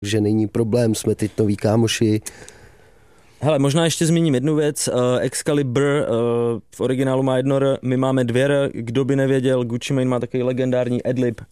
že není problém, jsme teď noví kámoši. Hele, možná ještě zmíním jednu věc, Excalibur v originálu má 1 R, my máme 2 R, kdo by nevěděl, Gucci Mane má takový legendární adlib,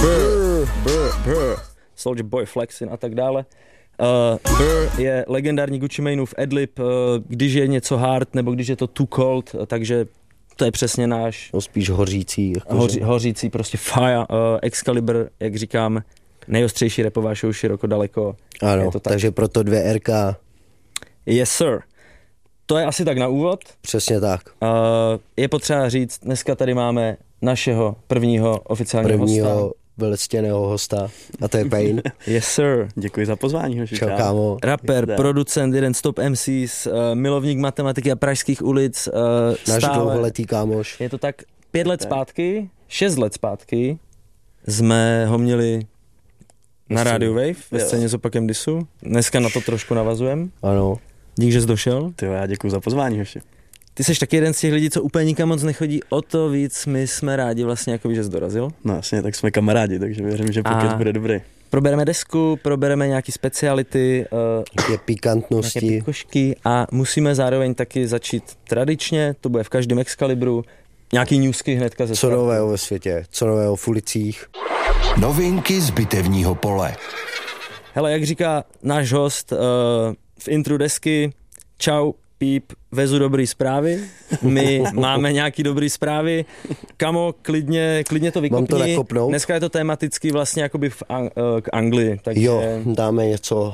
brr, Soulja Boy, Flexin a tak dále. Brr je legendární Gucci Maneův adlib, když je něco hard, nebo když je to too cold, takže to je přesně náš... No spíš hořící. Hořící, prostě fire. Excalibur, jak říkám, nejostřejší rapová show široko daleko. Ano, takže proto 2 RK. Yes, sir. To je asi tak na úvod. Přesně tak. Je potřeba říct, dneska tady máme našeho prvního oficiálního hosta. Velectěného hosta, a to je Pain. Yes, sir. Děkuji za pozvání, hoši. Čau, kámo. Rapper, producent, jeden z top MCs, milovník matematiky a pražských ulic. Náš dlouholetý kámoš. Je to tak 5 let zpátky, 6 let zpátky jsme ho měli na Radio Wave ve scéně s Opakem Disu. Dneska na to trošku navazujem. Ano. Dík, že jsi došel. Tyjo, já děkuji za pozvání, hoši. Ty jsi taky jeden z těch lidí, co úplně nikam moc nechodí, o to víc my jsme rádi vlastně, jako že jsi dorazil. No jasně, tak jsme kamarádi, takže věřím, že pokud bude dobrý. Probereme desku, probereme nějaký speciality, nějaké pikantnosti, nějaké pikošky a musíme zároveň taky začít tradičně, to bude v každém Excalibru, nějaký newsky hnedka ze co nového ve světě, co nového v ulicích. Novinky z bitevního pole. Hele, jak říká náš host v intru desky, čau, píp, vezu dobrý zprávy, my máme nějaký dobrý zprávy, kamo, klidně to vykopni. Mám to nakopnout? Dneska je to tematicky vlastně jakoby k Anglii. Takže... Jo, dáme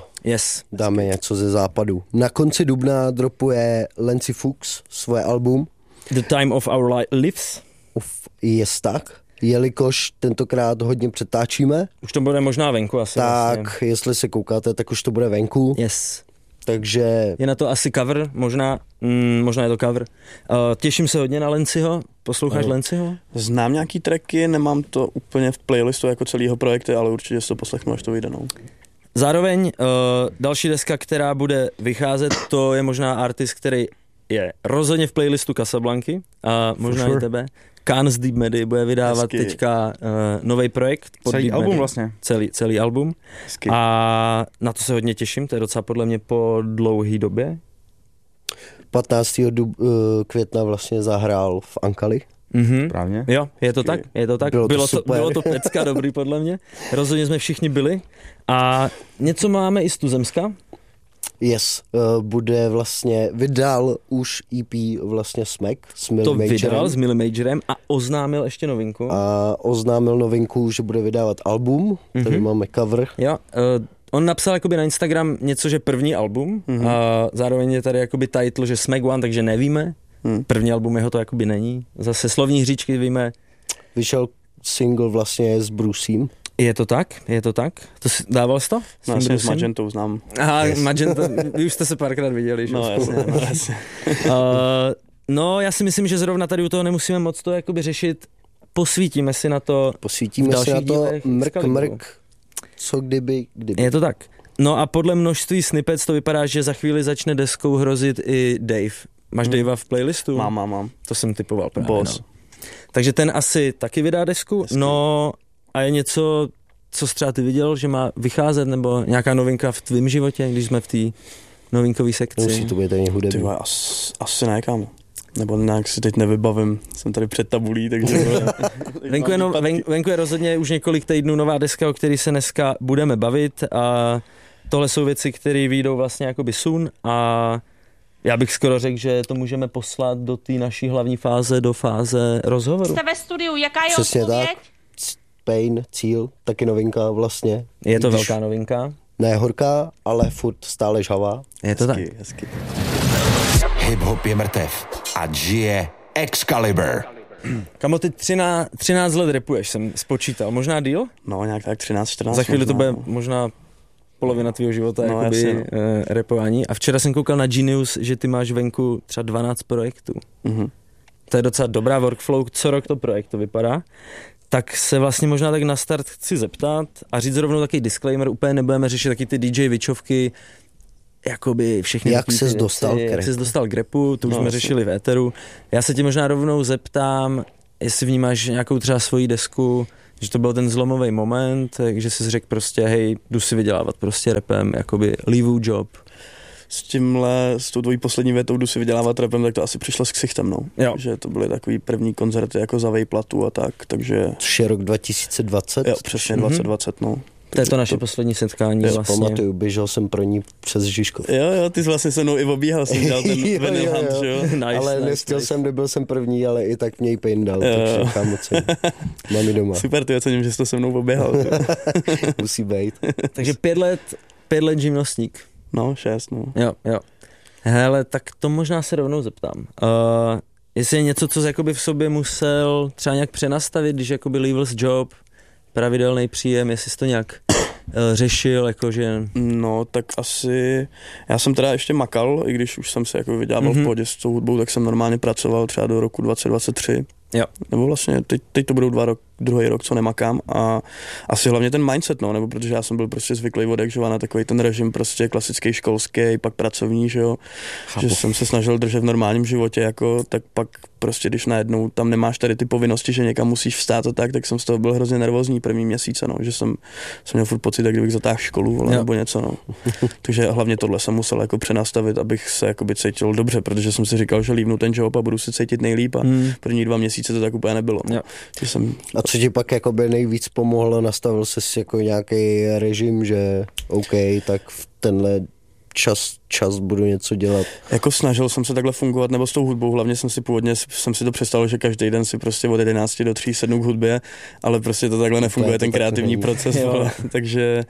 něco ze západu. Na konci dubna dropuje Lancy Fuchs svoje album. The Time of Our Lives. Jest tak, jelikož tentokrát hodně přetáčíme. Už to bude možná venku asi. Tak, vlastně. jestli se koukáte, tak už to bude venku. Yes. Takže... Je na to asi cover, možná je to cover. Těším se hodně na Lancyho. Posloucháš Lancyho? Znám nějaký tracky, nemám to úplně v playlistu jako celýho projektu, ale určitě si to poslechnu, až to vyjde. No. Zároveň další deska, která bude vycházet, to je možná artist, který je rozhodně v playlistu Casablanky a možná i tebe. Khan z Deep Medy bude vydávat teďka nový projekt. Celý album vlastně. Celý album. Hezky. A na to se hodně těším, to je docela podle mě po dlouhý době. 15. května vlastně zahrál v Ankali. Správně. Jo, je to tak. Bylo to pecka dobrý podle mě. Rozhodně jsme všichni byli. A něco máme i z Tuzemska. Yes, bude vlastně, vydal už EP vlastně Smack s Millie Majorem. To vydal s Millie Majorem a oznámil ještě novinku. A oznámil novinku, že bude vydávat album, tady máme cover. Jo, on napsal jakoby na Instagram něco, že první album a zároveň je tady jakoby title, že Smack One, takže nevíme. První album jeho to jakoby není. Zase slovní hříčky víme. Vyšel single vlastně s Brucem. Je to tak? To dával jsi to? No, já s Magentou znám. Aha, yes. Magenta, vy už jste se párkrát viděli. Že? No jasně. No, já si myslím, že zrovna tady u toho nemusíme moc to jakoby řešit. Posvítíme si na to. Mrk, co kdyby. Je to tak. No a podle množství snippets to vypadá, že za chvíli začne deskou hrozit i Dave. Máš Davea v playlistu? Mám. To jsem typoval právě. Boss. No. Takže ten asi taky vydá desku. Hezky. No a je něco, co jsi třeba ty viděl, že má vycházet, nebo nějaká novinka v tvém životě, když jsme v té novinkové sekci? Musí to být ani hudební. Asi ne, kámo. Nebo nějak si teď nevybavím, jsem tady před tabulí, takže... venku je rozhodně už několik týdnů nová deska, o který se dneska budeme bavit a tohle jsou věci, které vyjdou vlastně jakoby soon a já bych skoro řekl, že to můžeme poslat do té naší hlavní fáze, do fáze rozhovoru. Jste ve studiu, jaká je přesně odpověď? Tak. Pain, Cíl, taky novinka vlastně. Je to velká novinka? Ne horká, ale furt stále žhavá. Je to tak. Hezky. Hip-hop je mrtev a žije Excalibur. Kamo, ty 13 let rapuješ, jsem spočítal. Možná díl? No, nějak tak 13-14. Za chvíli možná, to bude no. možná polovina tvýho života, no, jakoby jasně, no. rapování. A včera jsem koukal na Genius, že ty máš venku třeba 12 projektů. To je docela dobrá workflow, co rok to projekt to vypadá. Tak se vlastně možná tak na start chci zeptat a říct rovnou takový disclaimer, úplně nebudeme řešit taky ty DJ Vičovky, jakoby všechny jak ses dostal k rapu, to už jsme řešili v éteru. Já se tě možná rovnou zeptám, jestli vnímáš nějakou třeba svoji desku Že to byl ten zlomový moment, že jsi řekl prostě, hej, jdu si vydělávat prostě rapem, jakoby leave job. S tou tvojí poslední větou, jdu si vydělávat rapem, tak to asi přišlo s ksichtem, no. Jo. Že to byly takový první koncerty jako za vejplatu a tak, takže... Což je rok 2020? Jo, přesně 2020, no. To je to naše poslední setkání vlastně. Pamatuju, běžel jsem pro ní přes Žižkov. Jo, ty jsi vlastně se mnou i obíhal, jsem dělal ten vinyl hunt, že jo? Ale nestěl jsem, nebyl jsem první, ale i tak mě jí pain dal, takže chámo cenu. Mám ji doma. Super, ty ocením, že jsi to se mnou oběhal. Musí být. Takže 5 let živnostník. No, 6, no. Jo. Hele, tak to možná se rovnou zeptám. Jestli je něco, co jsi jakoby v sobě musel třeba nějak přenastavit, když jakoby leavels job, pravidelný příjem, jestli jsi to nějak řešil, jakože... No, tak asi... Já jsem teda ještě makal, i když už jsem se jako vydělával v pohodě s tou hudbou, tak jsem normálně pracoval třeba do roku 2023. Jo. Nebo vlastně teď to budou druhý rok, co nemakám a asi hlavně ten mindset, no, nebo protože já jsem byl prostě zvyklý od jakživa na takový ten režim prostě klasický školský, pak pracovní, že jo, že jsem se snažil držet v normálním životě, jako, tak pak prostě když najednou tam nemáš tady ty povinnosti, že někam musíš vstát a tak jsem z toho byl hrozně nervózní první měsíce, no, že jsem měl furt pocit, jak kdybych zatáhl školu, nebo něco, no. Takže hlavně tohle jsem musel jako přenastavit, abych se jakoby cítil dobře, protože jsem si říkal, že lívnu ten job a budu se cítit nejlíp a první 2 měsíce to tak úplně nebylo, no. A co ti pak jakoby nejvíc pomohlo, nastavil jsi jako nějaký režim, že OK, tak v tenhle čas budu něco dělat. Jako snažil jsem se takhle fungovat, nebo s tou hudbou, hlavně jsem si to představil, že každý den si prostě od 11 do 3 sednu k hudbě, ale prostě to takhle nefunguje, ten kreativní proces, takže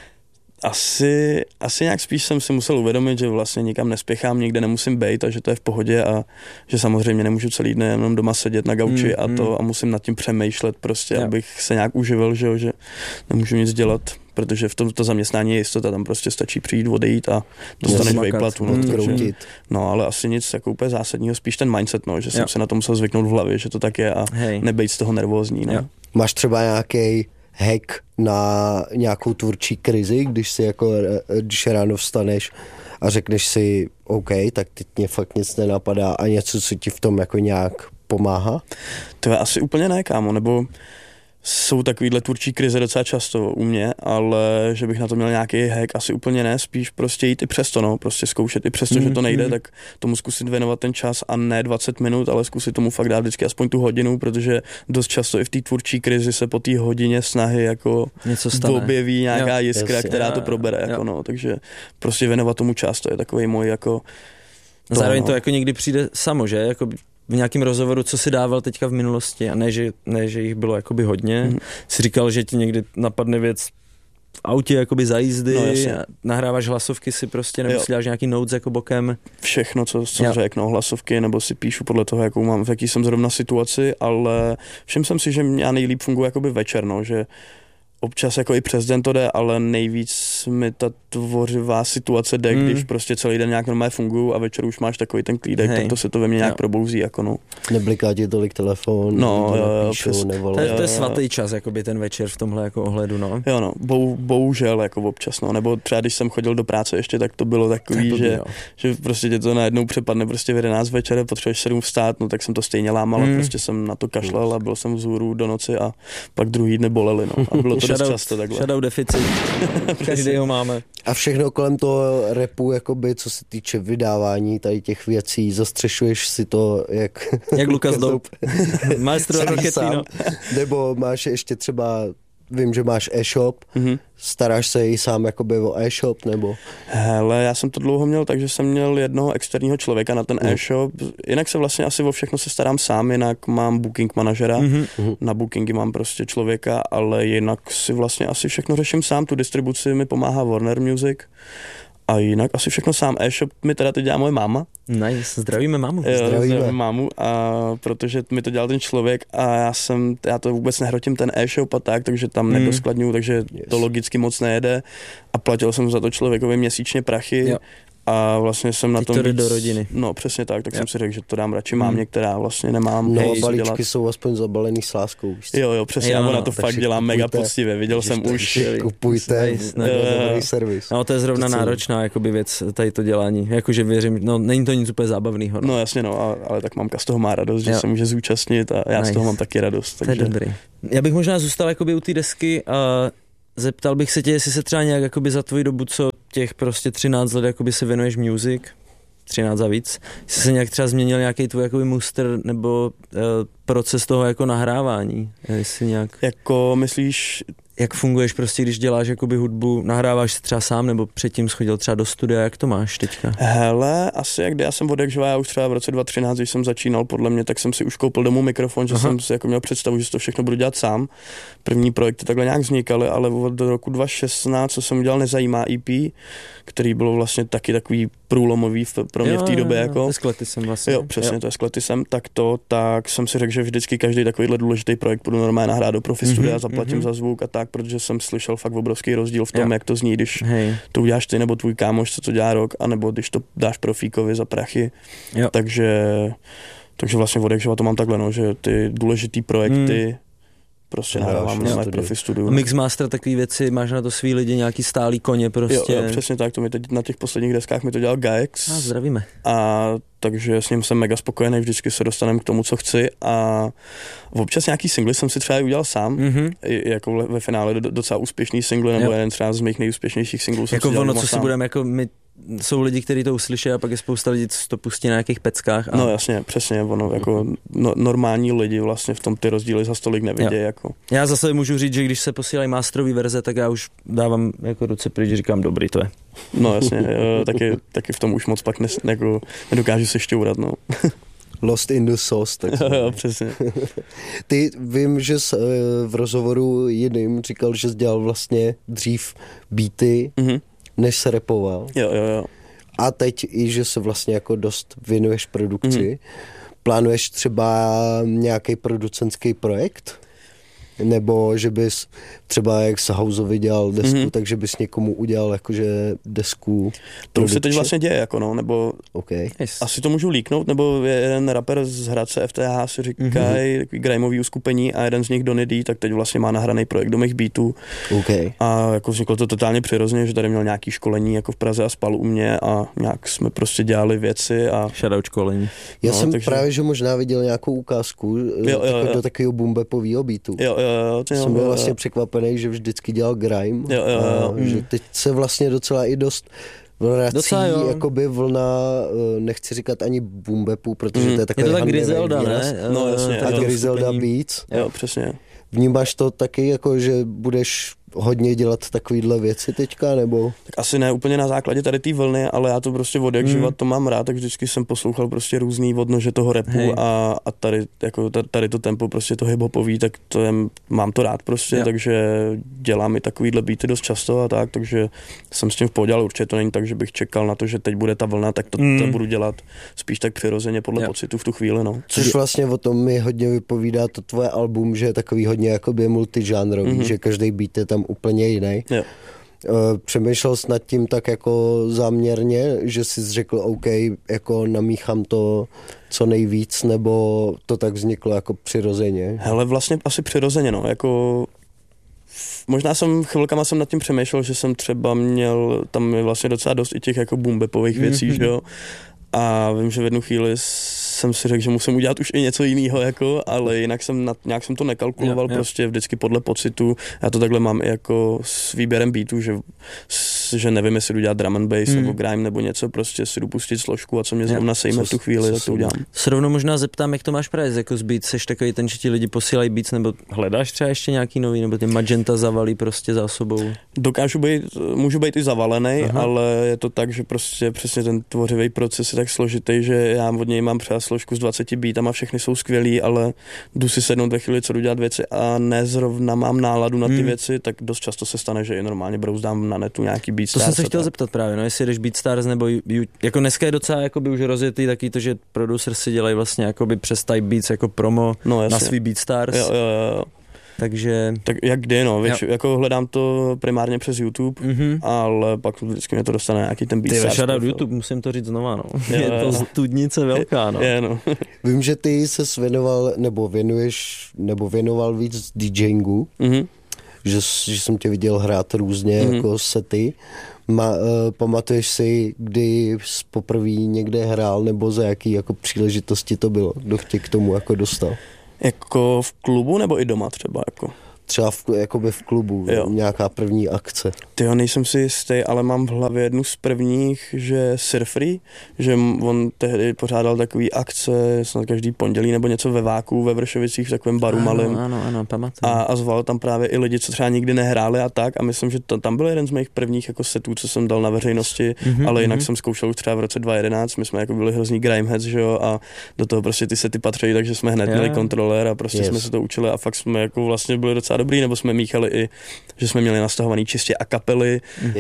asi nějak spíš jsem si musel uvědomit, že vlastně nikam nespěchám, nikde nemusím bejt a že to je v pohodě a že samozřejmě nemůžu celý den jenom doma sedět na gauči a musím nad tím přemýšlet prostě, abych se nějak uživil, že nemůžu nic dělat, protože v tomto zaměstnání je jistota, tam prostě stačí přijít, odejít a dostaneš výplatu. No, ale asi nic jako úplně zásadního, spíš ten mindset, no, že jsem se na to musel zvyknout v hlavě, že to tak je a nebejt z toho nervózní. No. Máš třeba nějaký hack na nějakou tvůrčí krizi, když ráno vstaneš a řekneš si OK, tak teď mě fakt nic nenapadá a něco, co ti v tom jako nějak pomáhá? To je asi úplně ne, kámo, nebo jsou takovýhle tvůrčí krize docela často u mě, ale že bych na to měl nějaký hack, asi úplně ne, spíš prostě jít i přesto, no, prostě zkoušet i přesto, že to nejde, tak tomu zkusit věnovat ten čas a ne 20 minut, ale zkusit tomu fakt dát vždycky aspoň tu hodinu, protože dost často i v té tvůrčí krizi se po té hodině snahy jako objeví nějaká jiskra, která to probere, jako no, takže prostě věnovat tomu čas, to je takový můj jako... Zároveň to jako někdy přijde samo, že? Jako v nějakém rozhovoru, co si dával teďka v minulosti a ne, že jich bylo jakoby hodně. Si říkal, že ti někdy napadne věc v autě jakoby za jízdy, nahráváš hlasovky si prostě, nebo si děláš nějaký notes jako bokem. Všechno, co řeknu, hlasovky, nebo si píšu podle toho, jakou mám, v jaký jsem zrovna situaci, ale všiml jsem si, že já nejlíp funguje jakoby večer, no, že občas jako i přes den to jde, ale nejvíc mi ta tvořivá situace jde, když prostě celý den nějak normálně funguju a večer už máš takový ten klídek, tak to se to ve mně nějak probouzí, jako no. Nebliká ti tolik telefon, napíšou, to je svatý čas, jakoby ten večer v tomhle jako ohledu, no. Jo no, bohužel jako občas, no, nebo třeba když jsem chodil do práce ještě, tak to bylo takový, že prostě tě to najednou přepadne prostě v 11 večer, potřebuješ 7 vstát, no tak jsem to stejně lámal a prostě jsem na to kašlal a byl jsem vzhůru do noci a pak druhý dny bolely, no. A bylo to často takhle. Shadow deficit. Každý ho máme. A všechno kolem toho rapu, jakoby, co se týče vydávání tady těch věcí, zastřešuješ si to jak Lucas Dope. Maestro Rocketino. Nebo máš ještě třeba, vím, že máš e-shop, staráš se i sám jakoby o e-shop, nebo? Hele, já jsem to dlouho měl, takže jsem měl jednoho externího člověka na ten e-shop. Jinak se vlastně asi o všechno se starám sám, jinak mám booking manažera, na bookingy mám prostě člověka, ale jinak si vlastně asi všechno řeším sám, tu distribuci mi pomáhá Warner Music. A jinak asi všechno sám. E-shop mi teda teď dělá moje máma. Nice, zdravíme mámu. Zdravíme mámu, a protože mi to dělal ten člověk a já to vůbec nehrotím ten e-shop a tak, takže tam nedoskladňuju, takže to logicky moc nejede a platil jsem za to člověkovi měsíčně prachy A vlastně jsem na teď tom to jde do rodiny. No přesně tak jsem si řekl, že to dám radši mámě, která vlastně nemám. No a balíčky dělat. Jsou aspoň zabalený s láskou. Jo, přesně, já na to fakt dělám mega poctivě, viděl jsem už. Kupujte, dobrý servis. No to je zrovna náročná jakoby věc, tady to dělání, jakože věřím, no není to nic úplně zábavného. No jasně, no, ale tak mamka z toho má radost, že se může zúčastnit a já z toho mám taky radost. Takže... To je dobrý. Já bych možná zůstal jakoby u té desky a zeptal bych se tě, jestli se třeba nějak jakoby za tvoji dobu, co těch prostě 13 let jakoby se věnuješ music, 13 a víc, jestli se nějak třeba změnil nějaký tvůj jakoby muster nebo proces toho jako nahrávání, jestli nějak... Jako myslíš... Jak funguješ prostě, když děláš jakoby hudbu, nahráváš se třeba sám, nebo předtím schodil třeba do studia, jak to máš teďka? Hele, asi jak já jsem odjakživa, já už třeba v roce 2013, když jsem začínal, podle mě, tak jsem si už koupil domů mikrofon, že jsem si jako měl představu, že to všechno budu dělat sám. První projekty takhle nějak vznikaly, ale od roku 2016, co jsem udělal Nezajímá EP, který bylo vlastně taky takový průlomový pro mě v té době. Jako. To je s Kletisem vlastně. Jo, přesně, to je s Kletisem. Tak jsem si řekl, že vždycky každý takovýhle důležitý projekt budu normálně nahrát do profi studia, zaplatím za zvuk a tak, protože jsem slyšel fakt obrovský rozdíl v tom, jak to zní, když to uděláš ty nebo tvůj kámoš, co to dělá rok, anebo když to dáš profíkovi za prachy. Takže vlastně odjakživa to mám takhle, no, že ty důležitý projekty prostě nahrávám na profi studiu. Mixmaster, takový věci, máš na to svý lidi, nějaký stálý koně prostě. Jo, přesně tak, to mi teď na těch posledních deskách mi to dělal Gaex. Zdravíme. A takže s ním jsem mega spokojený, vždycky se dostaneme k tomu, co chci a občas nějaký singly jsem si třeba i udělal sám, jako ve finále docela úspěšný single, nebo jeden třeba z mých nejúspěšnějších singlů jsem jako si dělal ono, co si budeme, jako my jsou lidi, kteří to uslyší a pak je spousta lidí, co to pustí na nějakých peckách. A... No jasně, přesně, ono jako normální lidi vlastně v tom ty rozdíly za stolik nevidějí. Jako. Já zase můžu říct, že když se posílají masterový verze, tak já už dávám jako ruce pryč, říkám dobrý, to je. No jasně, taky v tom už moc pak jako nedokážu se šťourat, no. Lost in the sauce, tak jo, přesně. Ty vím, že jsi v rozhovoru jiným říkal, že jsi dělal vlastně dřív beaty, než se rapoval. Jo. A teď i, že se vlastně jako dost věnuješ produkci. Plánuješ třeba nějaký producentský projekt? Nebo že bys třeba jak s Houseovi dělal desku, takže bys někomu udělal jakože desku. To už se teď vlastně děje, jako no, nebo asi to můžu líknout, nebo jeden rapper z Hradce FTH si říkají takový grimeový uskupení a jeden z nich Donny D, tak teď vlastně má nahraný projekt do mých beatů. A jako vzniklo to totálně přirozeně, že tady měl nějaký školení jako v Praze a spal u mě a nějak jsme prostě dělali věci a... Shoutout školení. Já jsem právě, že možná viděl nějakou ukázku do takového boombapového beatu. Jsem byl vlastně překvapený, že vždycky dělal grime. Že teď se vlastně docela i dost vrací jakoby vlna, nechci říkat ani boombapu, protože to je takový je to tak Griselda, ne? No jasně. A Griselda Beats. Jo, přesně. Vnímáš to taky jako, že budeš hodně dělat takovýhle věci teďka, nebo? Tak asi ne úplně na základě tady té vlny, ale já to prostě od jak živa to mám rád, tak vždycky jsem poslouchal prostě různý odnože toho rapu a tady to tempo prostě to hiphopový, tak to je, mám to rád prostě, takže dělám i takovýhle beaty dost často a tak, takže jsem s tím v pohodě, ale určitě to není tak, že bych čekal na to, že teď bude ta vlna, tak to budu dělat spíš tak přirozeně podle pocitu v tu chvíli, no. Což vlastně o tom mi hodně vypovídá to tvoje album, že je takový hodně jakoby multižánrový, že každý beat je tam úplně jiný. Přemýšlel jsi nad tím tak jako záměrně, že jsi řekl OK, jako namíchám to co nejvíc, nebo to tak vzniklo jako přirozeně? Hele, vlastně asi přirozeně, no, jako možná chvilkama jsem nad tím přemýšlel, že jsem třeba měl, tam je vlastně docela dost i těch jako boombapových věcí, že jo, a vím, že v jednu chvíli jsem si řekl, že musím udělat už i něco jiného, jako, ale jinak nějak jsem to nekalkuloval, prostě vždycky podle pocitu. Já to takhle mám i jako s výběrem beatů, že nevím, jestli jdu dělat drum and bass nebo grime nebo něco, prostě si jdu pustit složku a co mě zrovna sejme v tu chvíli, tak to udělám. Se rovnou možná zeptám, jak to máš právě jako z beats, seš takový ten, že ti lidi posílají beats, nebo hledáš třeba ještě nějaký nový, nebo ty Magenta zavalí prostě zásobou? Můžu být i zavalený, ale je to tak, že prostě přesně ten tvořivý proces je tak složitý, že já od něj mám třeba složku s 20 beatama, všechny jsou skvělý, ale jdu si sednout ve chvíli, co jdu dělat věci a nezrovna mám náladu na ty věci, tak dost často se stane, že i normálně brouzdám na netu nějaký BeatStars. To jsem se chtěl zeptat právě, no, jestli jdeš BeatStars nebo jako dneska je docela jakoby už rozjetý taky to, že producer si dělají vlastně jakoby přes Type Beats jako promo na svý BeatStars. Jo. Takže... Tak jak kdy, no, jako hledám to primárně přes YouTube, ale pak vždycky mě to dostane nějaký ten beat. Ty shoutout YouTube, musím to říct znova, no. Je to studnice velká, no. No. Vím, že ty se věnoval, nebo věnoval víc DJingu, že jsem tě viděl hrát různě jako sety. Pamatuješ si, kdy jsi poprvé někde hrál, nebo za jaký jako příležitosti to bylo? Kdo tě k tomu jako dostal? Jako v klubu, nebo i doma třeba? Jako? Třeba jakoby v klubu, nějaká první akce. Tyjo, nejsem si jistý, ale mám v hlavě jednu z prvních, že Surfree, že on tehdy pořádal takový akce snad každý pondělí nebo něco ve Váku, ve Vršovicích, v takovém baru malém. Ano, pamatuju. A zval tam právě i lidi, co třeba nikdy nehráli a tak. A myslím, že tam byl jeden z mých prvních jako setů, co jsem dal na veřejnosti, ale jinak jsem zkoušel už třeba v roce 2011. My jsme jako byli hrozný grimeheads, že jo, a do toho prostě ty sety patří, takže jsme hned měli kontroler a prostě jsme se to učili a fakt jsme jako vlastně byli docela dobrý, nebo jsme míchali i, že jsme měli nastahovaný čistě a kapely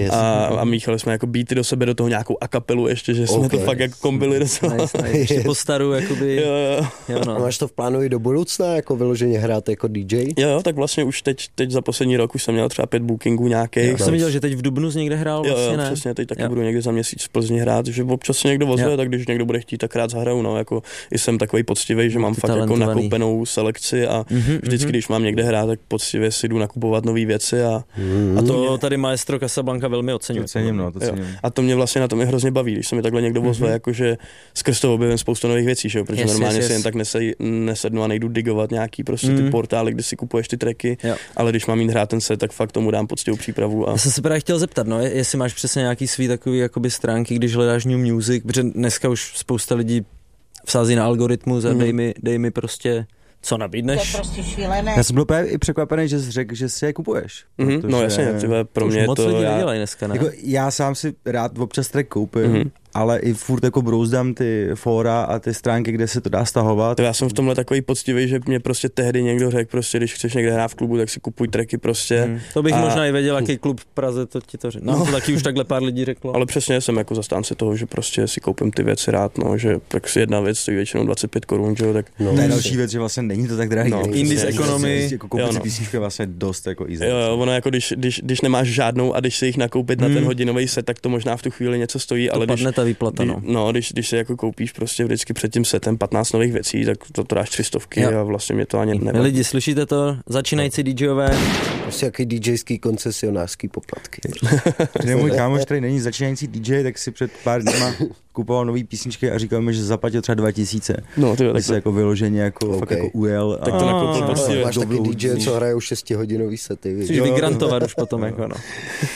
a míchali jsme jako beaty do sebe, do toho nějakou a kapelu ještě, že jsme to fakt jako kombili docela. Ještě po staru, jakoby. Jo, no. Máš to v plánu i do budoucna, jako vyloženě hrát jako DJ? Jo, tak vlastně už teď za poslední rok už jsem měl třeba 5 bookingů nějakých. Já jsem viděl, že teď v dubnu jsi někde hrál vlastně, jo, ne? Přesně, teď taky budu někde za měsíc v Plzni hrát, že občas se někdo ozve, tak když někdo bude chtít, tak rád zahraju, no, jako i jsem takovej poctivý, že mám fakt jako nakoupenou selekci a vždycky, když mám někde hrát, tak poctivě si jdu nakupovat nový věci a to tady maestro Casablanca velmi oceňuje. To cením. A to mě vlastně na tom i hrozně baví, když se mi takhle někdo ozve, jakože skrz toho objevím spoustu nových věcí, že jo, protože normálně si jen tak nesednu a nejdu digovat nějaký prostě ty portály, kde si kupuješ ty tracky, ale když mám jít hrát ten set, tak fakt tomu dám poctivou přípravu. Já jsem se právě chtěl zeptat, no, jestli máš přesně nějaký svý takový jakoby stránky, když hledáš new music, protože dneska už spousta lidí vsází na algoritmus a dej mi prostě co nabídneš. To je prostě šílené. Já jsem byl právě i překvapený, že jsi řekl, že si je kupuješ. No jasně, pro mě moc to lidí nedělají dneska, ne? Jako, já sám si rád občas track koupím, ale i furt jako brouzdám ty fóra a ty stránky, kde se to dá stahovat. Já jsem v tomhle takový poctivý, že mě prostě tehdy někdo řekl, prostě, když chceš někde hrát v klubu, tak si kupuj tracky prostě. To bych možná i věděl, jaký klub v Praze to ti to řekl. Nám to taky už takhle pár lidí řeklo. Ale přesně jsem jako zastánce toho, že prostě si koupím ty věci rád, no, že tak si jedna věc stojí většinou 25 korun, že jo, tak. To je další věc, že vlastně není to tak drahý. No, Indies economy. Jako koupit si písničku je vlastně dost jako easy. Jo, ono jako když nemáš žádnou a když si jich nakoupit na ten hodinový set, tak to možná v tu chvíli něco stojí, ale když ta výplata, když si jako koupíš prostě vždycky před tím setem 15 nových věcí, tak to dáš 300 a vlastně mě to ani nevadí. Lidi, slyšíte to? Začínající DJové. Prostě jaký DJský koncesionářský poplatky. Můj kámoš, který není začínající DJ, tak si před pár dněma kupoval nový písničky a říkal mi, že zaplatil třeba 2000. No, ty tak se jako vyloženě jako fakt jako ujel. Tak to nakoupil prostě. Máš taky DJ, co hrajou 6hodinový sety. Musíš vygrantovat už potom, jako no.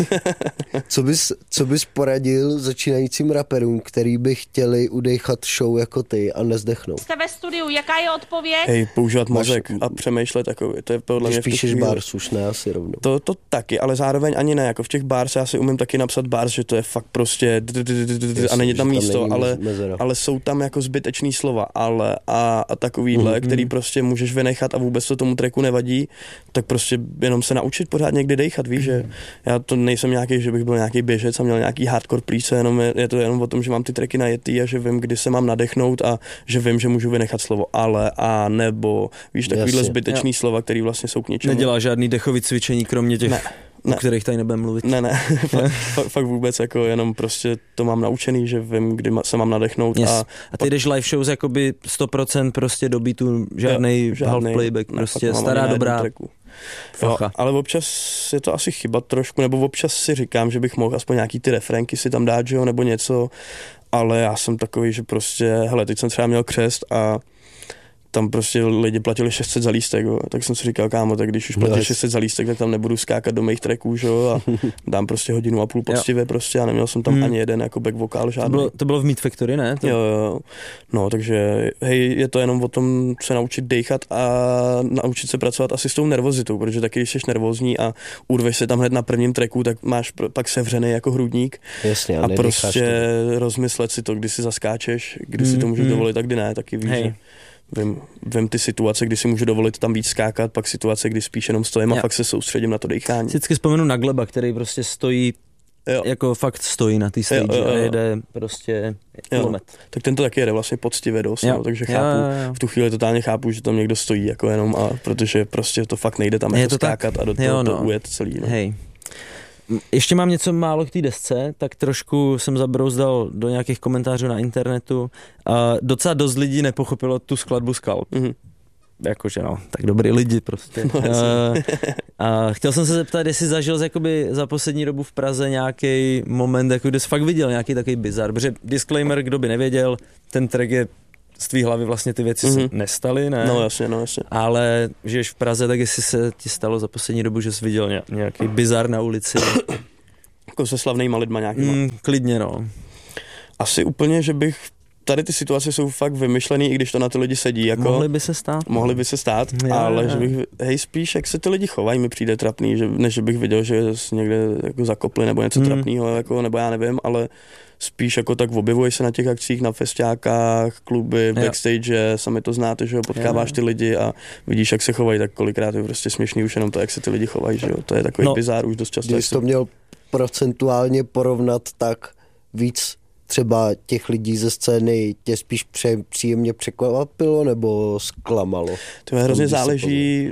Co bys poradil začínajícím raperům, který by chtěli udejchat show jako ty a nezdechnout? Jste ve studiu, jaká je odpověď? Hej, používat mozek a přemýšlet takový, to je podle mě. Když píšeš bars, už ne asi rovnou. To taky, ale zároveň ani ne, jako v těch bars já si umím taky napsat bars, že to je fakt prostě a není tam místo, ale jsou tam jako zbytečný slova, ale a takovýhle, který prostě můžeš vynechat a vůbec to tomu tracku nevadí, tak prostě jenom se naučit pořád někdy dejchat, víš, že já to nejsem nějaký, že bych byl nějaký běžec a měl nějaký hardcore plíce, jenom je to jenom o tom, že mám ty tracky najetý a že vím, kdy se mám nadechnout a že vím, že můžu vynechat slovo ale a nebo, víš, takovýhle zbytečný slova, který vlastně jsou k ničemu. Nedělá žádný dechový cvičení, kromě těch o kterých tady nebudeme mluvit. Ne, fakt vůbec, jako jenom prostě to mám naučený, že vím, kdy se mám nadechnout. Yes. A ty jdeš live shows jakoby 100% prostě do beatu, žádný half playback, prostě stará dobrá. Jo, ale občas je to asi chyba trošku, nebo občas si říkám, že bych mohl aspoň nějaký ty refrénky si tam dát, že jo, nebo něco, ale já jsem takový, že prostě, hele, teď jsem třeba měl křest a tam prostě lidi platili 600 za lístek, jo. Tak jsem si říkal, kámo, tak když už platí 600 za lístek, tak tam nebudu skákat do mých tracků, že jo, a dám prostě 1,5 hodiny poctivě prostě a neměl jsem tam ani jeden jako back vokál žádný. To bylo v Meat Factory, ne? Jo. No, takže hej, je to jenom o tom se naučit dejchat a naučit se pracovat asi s tou nervozitou, protože taky, když jsi nervózní a urveš se tam hned na prvním tracku, tak máš pak sevřený jako hrudník. Jasně, a prostě rozmyslet si to, kdy si zaskáčeš, kdy si to můžeš dovolit a kdy ne, taky víš, že vím ty situace, kdy si můžu dovolit tam víc skákat, pak situace, kdy spíš jenom stojím a fakt se soustředím na to dýchání. Vždycky vzpomenu na Gleba, který prostě stojí jako fakt stojí na té stage a jede prostě kilometr. Tak ten to taky jede vlastně poctivě dost, no, takže chápu, v tu chvíli totálně chápu, že tam někdo stojí jako jenom protože prostě to fakt nejde tam jako skákat tak, a do toho to ujet celý. No. Hej. Ještě mám něco málo k té desce, tak trošku jsem zabrouzdal do nějakých komentářů na internetu a docela dost lidí nepochopilo tu skladbu Skalp. Jakože tak dobrý lidi prostě. No, a chtěl jsem se zeptat, jestli zažil jakoby za poslední dobu v Praze nějaký moment, jako kde jsi fakt viděl nějaký takový bizar, protože disclaimer, kdo by nevěděl, ten track je z tvý hlavy vlastně ty věci se nestaly, ne? No jasně. Ale žiješ v Praze, tak jestli se ti stalo za poslední dobu, že jsi viděl nějaký bizar na ulici. Jako se slavnýma lidma nějakýma. Klidně, no. Asi úplně, že bych tady ty situace jsou fakt vymyšlený, i když to na ty lidi sedí. Jako, Mohly by se stát, ale že bych, spíš, jak se ty lidi chovají, mi přijde trapný, že, než bych viděl, že někde jako zakopli nebo něco trapného, jako, nebo já nevím, ale spíš jako tak objevuješ se na těch akcích, na festiákách, kluby, backstage, sami to znáte, že jo, potkáváš ty lidi a vidíš, jak se chovají, tak kolikrát je prostě směšný už jenom to, jak se ty lidi chovají, že jo, to je takový bizár už dost často. Když to měl procentuálně porovnat, tak víc třeba těch lidí ze scény tě spíš příjemně překvapilo nebo zklamalo? To hrozně záleží,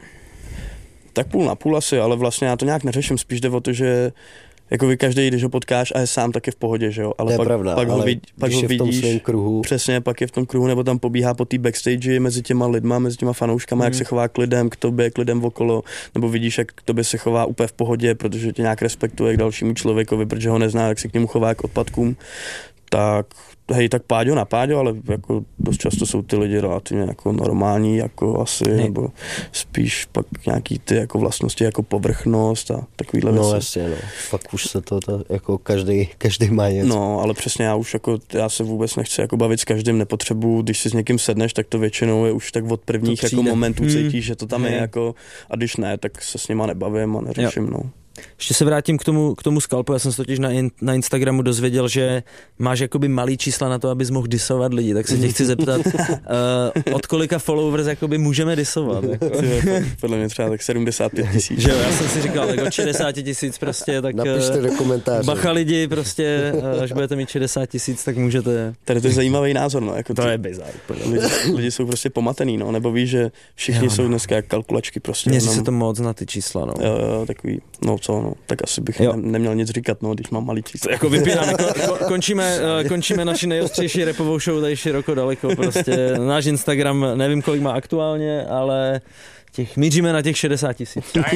tak půl na půl asi, ale vlastně já to nějak neřeším, spíš jde o to, že jako vy každý, když ho potkáš a je sám, tak je v pohodě, že jo, ale pak ho vidíš, kruhu. Přesně, pak je v tom kruhu, nebo tam pobíhá po té backstage mezi těma lidma, mezi těma fanouškama, jak se chová k lidem, k tobě, k lidem okolo, nebo vidíš, jak k tobě se chová úplně v pohodě, protože tě nějak respektuje k dalšímu člověkovi, protože ho nezná, jak se k němu chová k odpadkům. Tak tak páďo na páďo, ale jako dost často jsou ty lidi relativně jako normální, jako asi, nebo spíš pak nějaký ty jako vlastnosti, jako povrchnost a takovýhle věci. No jasně, pak už se to jako každý má něco. No, ale přesně já se vůbec nechci jako bavit s každým, nepotřebuji, když si s někým sedneš, tak to většinou je už tak od prvních jako momentů cítíš, že to tam je jako, a když ne, tak se s nima nebavím a neřeším, no. Ještě se vrátím k tomu Skalpu, já jsem se totiž na Instagramu dozvěděl, že máš jakoby malý čísla na to, abys mohl disovat lidi, tak se tě chci zeptat, od kolika followers jakoby můžeme disovat? Jako? Podle mě třeba tak 75 000. Že jo, já jsem si říkal, tak od 60 000 prostě, tak napište do komentářů. Bacha lidi, prostě, až budete mít 60 000, tak můžete... Tady to je zajímavý názor, no. Jako to je bizar. Lidi jsou prostě pomatený, no, nebo víš, že všichni jsou dneska jak kalkulačky prostě. Měří se to moc na ty čísla, no. Jo, takový, tak asi bych neměl nic říkat, no, když mám malý číslo. Jako vypínáme, končíme naši nejostřejší rapovou show tady široko daleko, prostě náš Instagram, nevím, kolik má aktuálně, ale míříme na těch 60 000.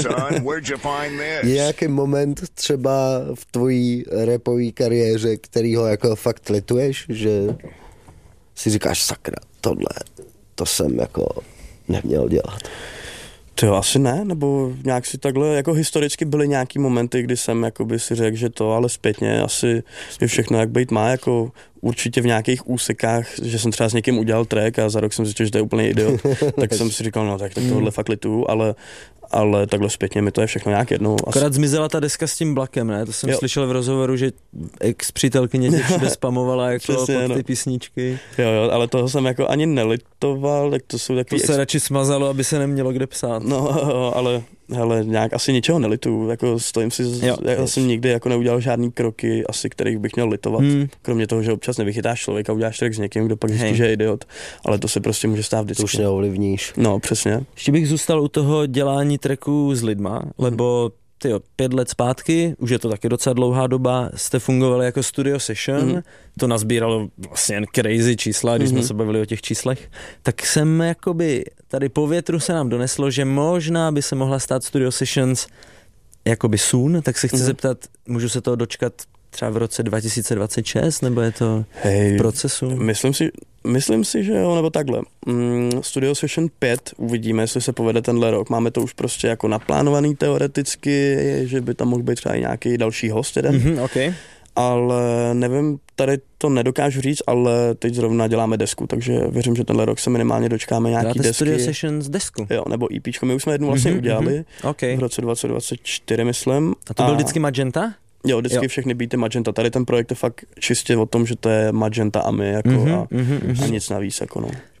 Je nějaký moment třeba v tvojí rapové kariéře, kterýho jako fakt lituješ, že si říkáš sakra, to jsem jako neměl dělat? To asi ne, nebo nějak si takhle, jako historicky byly nějaký momenty, kdy jsem jakoby si řekl, že to, ale zpětně asi je všechno jak být má, jako určitě v nějakých úsekách, že jsem třeba s někým udělal track a za rok jsem zjistil, že to je úplně idiot, tak jsem si říkal, no tak tohle fakt lituju, ale takhle zpětně mi to je všechno nějak jednou. Akorát zmizela ta deska s tím Blackem, ne? To jsem slyšel v rozhovoru, že ex-přítelkyně tě všude spamovala jako přesně, pod ty písničky. Jo, ale toho jsem jako ani nelitoval, tak to jsou takový... To se radši smazalo, aby se nemělo kde psát. No, ale hele, nějak asi ničeho nelituju, jako stojím si, já jsem nikdy jako neudělal žádný kroky, asi kterých bych měl litovat, kromě toho, že občas nevychytáš člověka, uděláš track s někým, kdo pak zjistí, že je idiot, ale to se prostě může stát vždycky. To už neovlivníš. No, přesně. Ještě bych zůstal u toho dělání tracků s lidma, lebo 5 let zpátky, už je to taky docela dlouhá doba, jste fungovali jako studio session, to nazbíralo vlastně jen crazy čísla, když jsme se bavili o těch číslech, tak jsem jakoby, tady po větru se nám doneslo, že možná by se mohla stát studio sessions jakoby soon, tak se chci zeptat, můžu se toho dočkat třeba v roce 2026, nebo je to v procesu? Myslím si, že jo, nebo takhle. Studio Session 5 uvidíme, jestli se povede tenhle rok. Máme to už prostě jako naplánovaný teoreticky, že by tam mohl být třeba i nějaký další host jeden. Okay. Ale nevím, tady to nedokážu říct, ale teď zrovna děláme desku, takže věřím, že tenhle rok se minimálně dočkáme nějaký desky. Studio Sessions desku? Jo, nebo EPčko. My už jsme jednu vlastně udělali v roce 2024, myslím. A to byl vždycky Magenta? Jo, vždycky všechny beaty Magenta. Tady ten projekt je fakt čistě o tom, že to je Magenta a my, jako a nic navíc, jako no.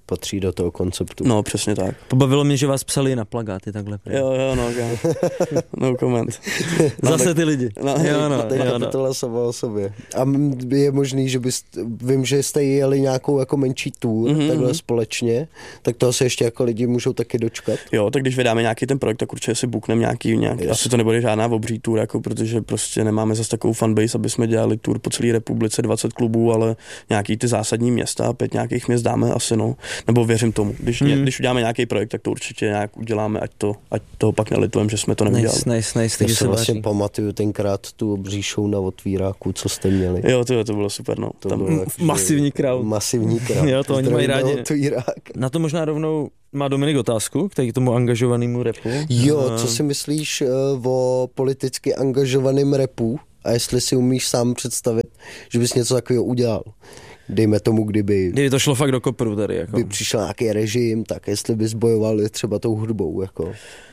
patří do toho konceptu. No, přesně tak. Pobavilo mě, že vás psali na plagáty takhle. Jo, no, no comment. Zase ty lidi. To je kapitola sama o sobě. A je možný, že vím, že jste jeli nějakou jako menší tour, takhle společně, tak to asi ještě jako lidi můžou taky dočkat. Jo, tak když vydáme nějaký ten projekt, tak určitě si bookneme nějaký asi to nebude žádná obří tour, jako, protože prostě nemáme zase takovou fanbase, aby jsme dělali tour po celé republice, 20 klubů, ale nějaký ty zásadní města, 5 nějakých měst dáme asi, no. Nebo věřím tomu. Když uděláme nějaký projekt, tak to určitě nějak uděláme, ať toho pak nelitujeme, že jsme to neudělali. Nice. Já si vlastně pamatuju tenkrát tu obří show na Otvíráku, co jste měli. Jo, to bylo super, no. To bylo masivní crowd. Masivní crowd. Jo, to oni mají rádi. Otvírák. Na to možná rovnou má Dominik otázku k tomu angažovanému rapu. Jo, co si myslíš o politicky angažovaném rapu a jestli si umíš sám představit, že bys něco takového udělal? Dejme tomu, kdyby to šlo fakt do kopru tady. Jako. By přišel nějaký režim, tak jestli bys bojoval třeba tou hudbou. Jako.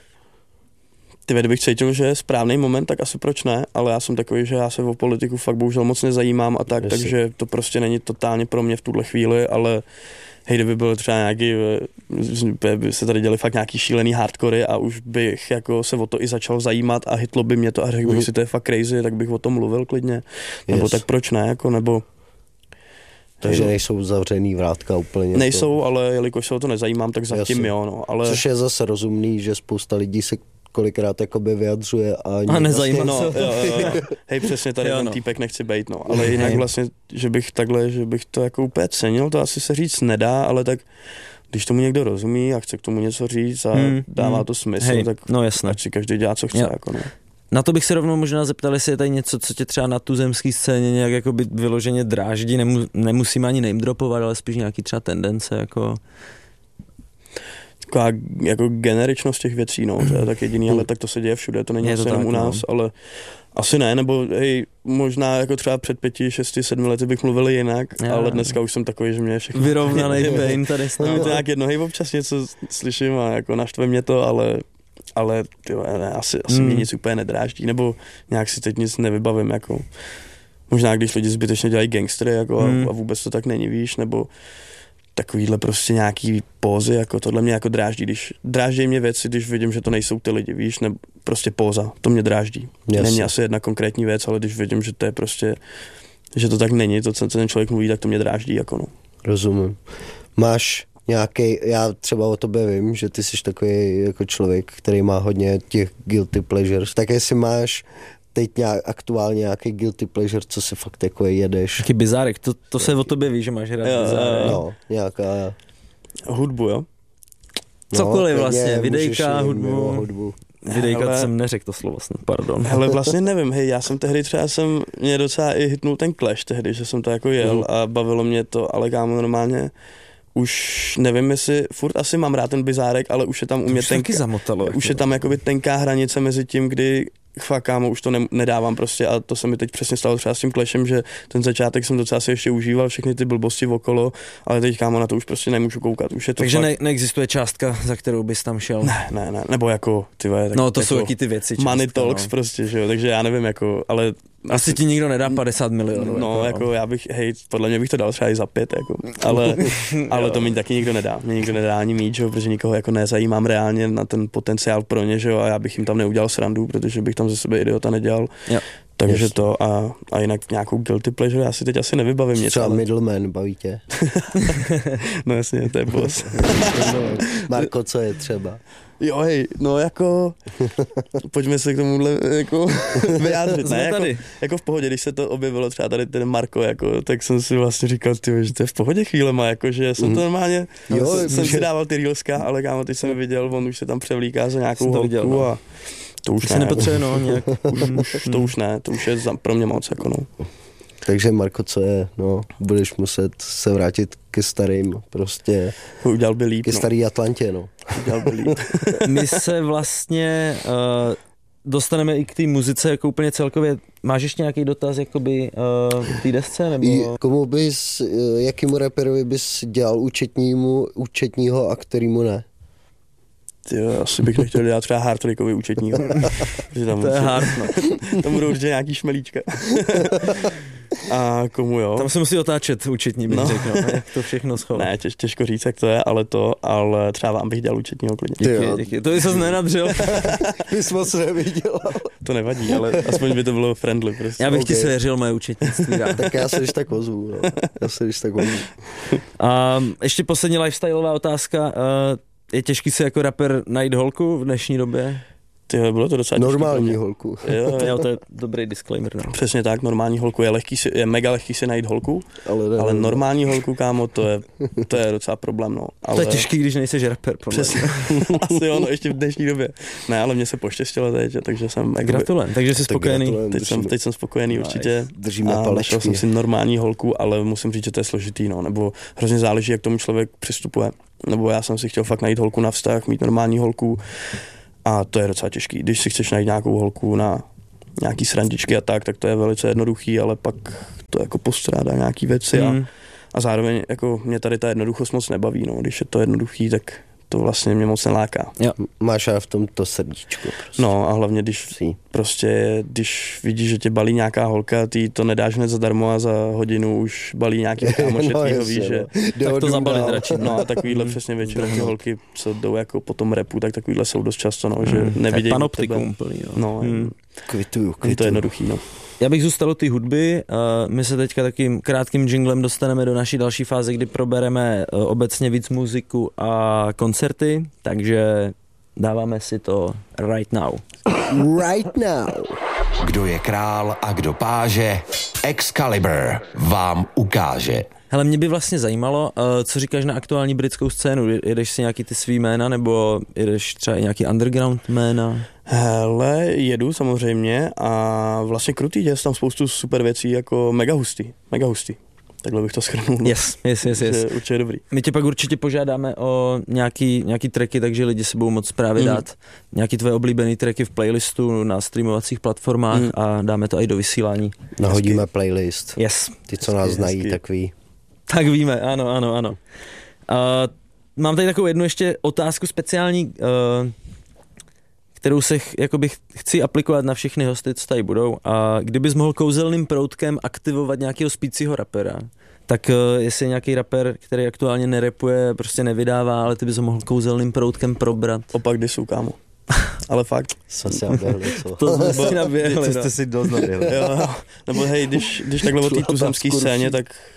Kdybych cítil, že je správný moment, tak asi proč ne, ale já jsem takový, že já se o politiku fakt bohužel moc nezajímám a tak, takže to prostě není totálně pro mě v tuhle chvíli, ale hej, kdyby byl třeba nějaký, by se tady děli fakt nějaký šílený hardcory a už bych jako se o to i začal zajímat a hitlo by mě to a řekl bych si, to je fakt crazy, tak bych o tom mluvil klidně, nebo tak proč ne, jako, nebo... Takže nejsou zavřený vrátka úplně. Nejsou, ale jelikož se o to nezajímám, tak zatím jo, no, ale... Což je zase rozumný, že spousta lidí se kolikrát jakoby vyjadřuje a nezajímá se. No, jo. Hej, přesně tady ten týpek nechci bejt, no. Ale jinak vlastně, že bych to jako úplně cenil, to asi se říct nedá, ale tak když tomu někdo rozumí a chce k tomu něco říct a dává to smysl, tak ať si každý dělá, co chce, jako no. Na to bych se rovnou možná zeptal, jestli je tady něco, co tě třeba na tuzemské scéně nějak jakoby vyloženě dráždí, nemusíme ani name dropovat, ale spíš nějaký třeba tendence, jako... Taková jako generičnost těch věcí, no, to je tak jediný, ale tak to se děje všude, to není asi jenom u nás, ale asi ne, nebo hej, možná jako třeba před 5, 6, 7 lety bych mluvil jinak, ale dneska už jsem takový, že mě všechno... Vyrovnanej pain tady snad. No, to nějak jedno, hej, občas něco slyším a jako naštve mě to, ale tyhle, asi mě nic úplně nedráždí, nebo nějak si teď nic nevybavím, jako možná když lidi zbytečně dělají gangstery, jako a vůbec to tak není, víš, nebo takovýhle prostě nějaký pózy, jako tohle mě jako dráždí mě věci, když vidím, že to nejsou ty lidi, víš, nebo prostě póza, to mě dráždí. Není asi jedna konkrétní věc, ale když vidím, že to je prostě, že to tak není, to, co ten člověk mluví, tak to mě dráždí, jako no. Rozumím. Máš nějaký, já třeba o tobě vím, že ty jsi takový jako člověk, který má hodně těch guilty pleasures, tak jestli máš teď aktuálně nějaký guilty pleasure, co si fakt jako jedeš. Taký bizárek, to se o tobě ví, že máš rád bizárek. No, nějaká... Hudbu, jo? Cokoliv vlastně, videjka, hudbu. Videjka jsem neřekl to slovo, pardon. Hele, vlastně nevím, hej, já jsem tehdy třeba mě docela i hitnul ten Clash tehdy, že jsem to jako jel a bavilo mě to, ale kámo normálně už nevím, jestli furt asi mám rád ten bizárek, ale už je tam u mě už je tam jakoby tenká hranice mezi tím, kdy fakt kámo, už to nedávám prostě a to se mi teď přesně stalo třeba s tím Clashem, že ten začátek jsem docela si ještě užíval, všechny ty blbosti okolo, ale teď kámo na to už prostě nemůžu koukat. Už je to takže fakt... neexistuje částka, za kterou bys tam šel? Ne, nebo jako tyhle, tak, no to jako jsou jaký ty věci. Money talks prostě, že jo, takže já nevím jako, ale... Asi ti nikdo nedá 50 milionů. No, jako já bych, hej, podle mě bych to dal třeba i za 5, jako, ale to mi taky nikdo nedá. Mě nikdo nedá ani mít, že jo, protože nikoho jako nezajímám reálně na ten potenciál pro ně, že jo, a já bych jim tam neudělal srandu, protože bych tam ze sebe idiota nedělal. Jo. Takže to a jinak nějakou guilty pleasure, já si teď asi nevybavím něco. Třeba middleman, baví tě? No jasně, to je boss. Marko, co je třeba? Jo, hej, no jako, pojďme se k tomuhle jako vyjádřit, ne, jako v pohodě, když se to objevilo třeba tady ten Marko, jako, tak jsem si vlastně říkal, tyjo, že to je v pohodě chvílema, jako, že jsem to normálně, jsem si dával ty reelska, ale kámo, teď jsem viděl, on už se tam převlíká za nějakou holku a to už ne. Nepotřebuje, no, nějak. To už ne, to už je pro mě moc, jako no. Takže Marko, co je, no, budeš muset se vrátit ke starým, prostě. Udělal by líp, ke starý Atlantě, no. Udělal by líp. My se vlastně dostaneme i k té muzice, jako úplně celkově. Máš ještě nějaký dotaz, jakoby k té desce, nebo? Jakýmu raperovi bys dělal účetního a kterýmu ne? Jo, asi bych nechtěl dělat třeba hardtrickový účetního. To je hard, no. Tam budou určitě nějaký šmelíčka. A komu jo? Tam se musí otáčet účetní, bych řekl, jak to všechno schová. Ne, těžko říct, jak to je, ale třeba vám bych dělal účetního klidně. Díky. To jsi nenadřel. Ty jsi moc neviděl. To nevadí, ale aspoň by to bylo friendly prostě. Já bych ti svěřil moje účetnictví. Tak já se když tak ozvu, no. A ještě poslední lifestyleová otázka. Je těžký se jako rapper najít holku v dnešní době? Tyhle, bylo to docela normální holku. Jo, to je dobrý disclaimer. No. Přesně tak, normální holku je mega lehký si najít holku, ale normální holku, kámo, to je docela problém, no. Ale... To je těžký, když nejseš rapper, přesně. Asi jo, no, ještě v dnešní době. Ne, ale mě se poštěstilo teď, takže jsem... Gratulujem, takže jsi spokojený. Teď jsem spokojený určitě. Držíme a palečky. našel jsem si normální holku, ale musím říct, že to je složitý, no, nebo hrozně záleží, jak tomu člověk přistupuje. Nebo já jsem si chtěl fakt najít holku na vztah, mít normální holku. A to je docela těžký. Když si chceš najít nějakou holku na nějaký srandičky a tak to je velice jednoduchý, ale pak to jako postrádá nějaký věci a zároveň jako mě tady ta jednoduchost moc nebaví, no. Když je to jednoduchý, tak to vlastně mě moc neláká. Jo. Máš v tom to srdíčko. Prostě. No a hlavně, když vidíš, že tě balí nějaká holka, ty to nedáš hned zadarmo a za hodinu už balí nějaký kámoš, víš, že... Tak to zabalit radši. No a takovýhle přesně většinou ty holky, co jdou jako po tom rapu, tak takovýhle jsou dost často, no, že nevidějí panoptikum úplný, jo. No, Kvituju. To je jednoduchý, no. Já bych zůstal u té hudby. My se teďka takým krátkým jinglem dostaneme do naší další fáze, kdy probereme obecně víc muziku a koncerty, takže dáváme si to right now. Right now. Kdo je král a kdo páže, Excalibur vám ukáže. Hele, mě by vlastně zajímalo, co říkáš na aktuální britskou scénu. Jedeš si nějaký ty svý jména, nebo jedeš třeba nějaký underground jména? Hele, jedu samozřejmě a vlastně krutý, děje tam spoustu super věcí, jako mega hustý. Takhle bych to shrnul. Yes. Určitě dobrý. My tě pak určitě požádáme o nějaký tracky, takže lidi si budou moc právě dát nějaký tvoje oblíbený tracky v playlistu na streamovacích platformách a dáme to i do vysílání. Nahodíme playlist. Yes. Ty, co nás znají, tak ví. Tak víme, ano. Mám tady takovou jednu ještě otázku speciální, kterou se jakoby chci aplikovat na všechny hosty, co tady budou. A kdybys mohl kouzelným proutkem aktivovat nějakého spícího rapera, tak jestli je nějaký rapper, který aktuálně nerapuje, prostě nevydává, ale ty bys ho mohl kouzelným proutkem probrat. Opak disu, kámo. Ale fakt. Jsme si naběhli, co? To jsme si naběhli, jste si dost naběhli. Jo. Nebo hej, když takhle o té tuzemské scéně,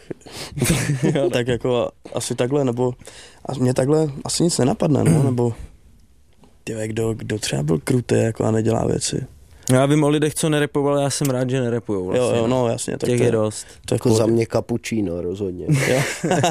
tak jako asi takhle, nebo mě takhle asi nic nenapadne, no, nebo kdo třeba byl krutý jako a nedělá věci. Já vím o lidech, co nerepovali, já jsem rád, že nerepujou vlastně. Jo, no jasně. Tak těch je dost. To jako za mě cappuccino, rozhodně. Jo.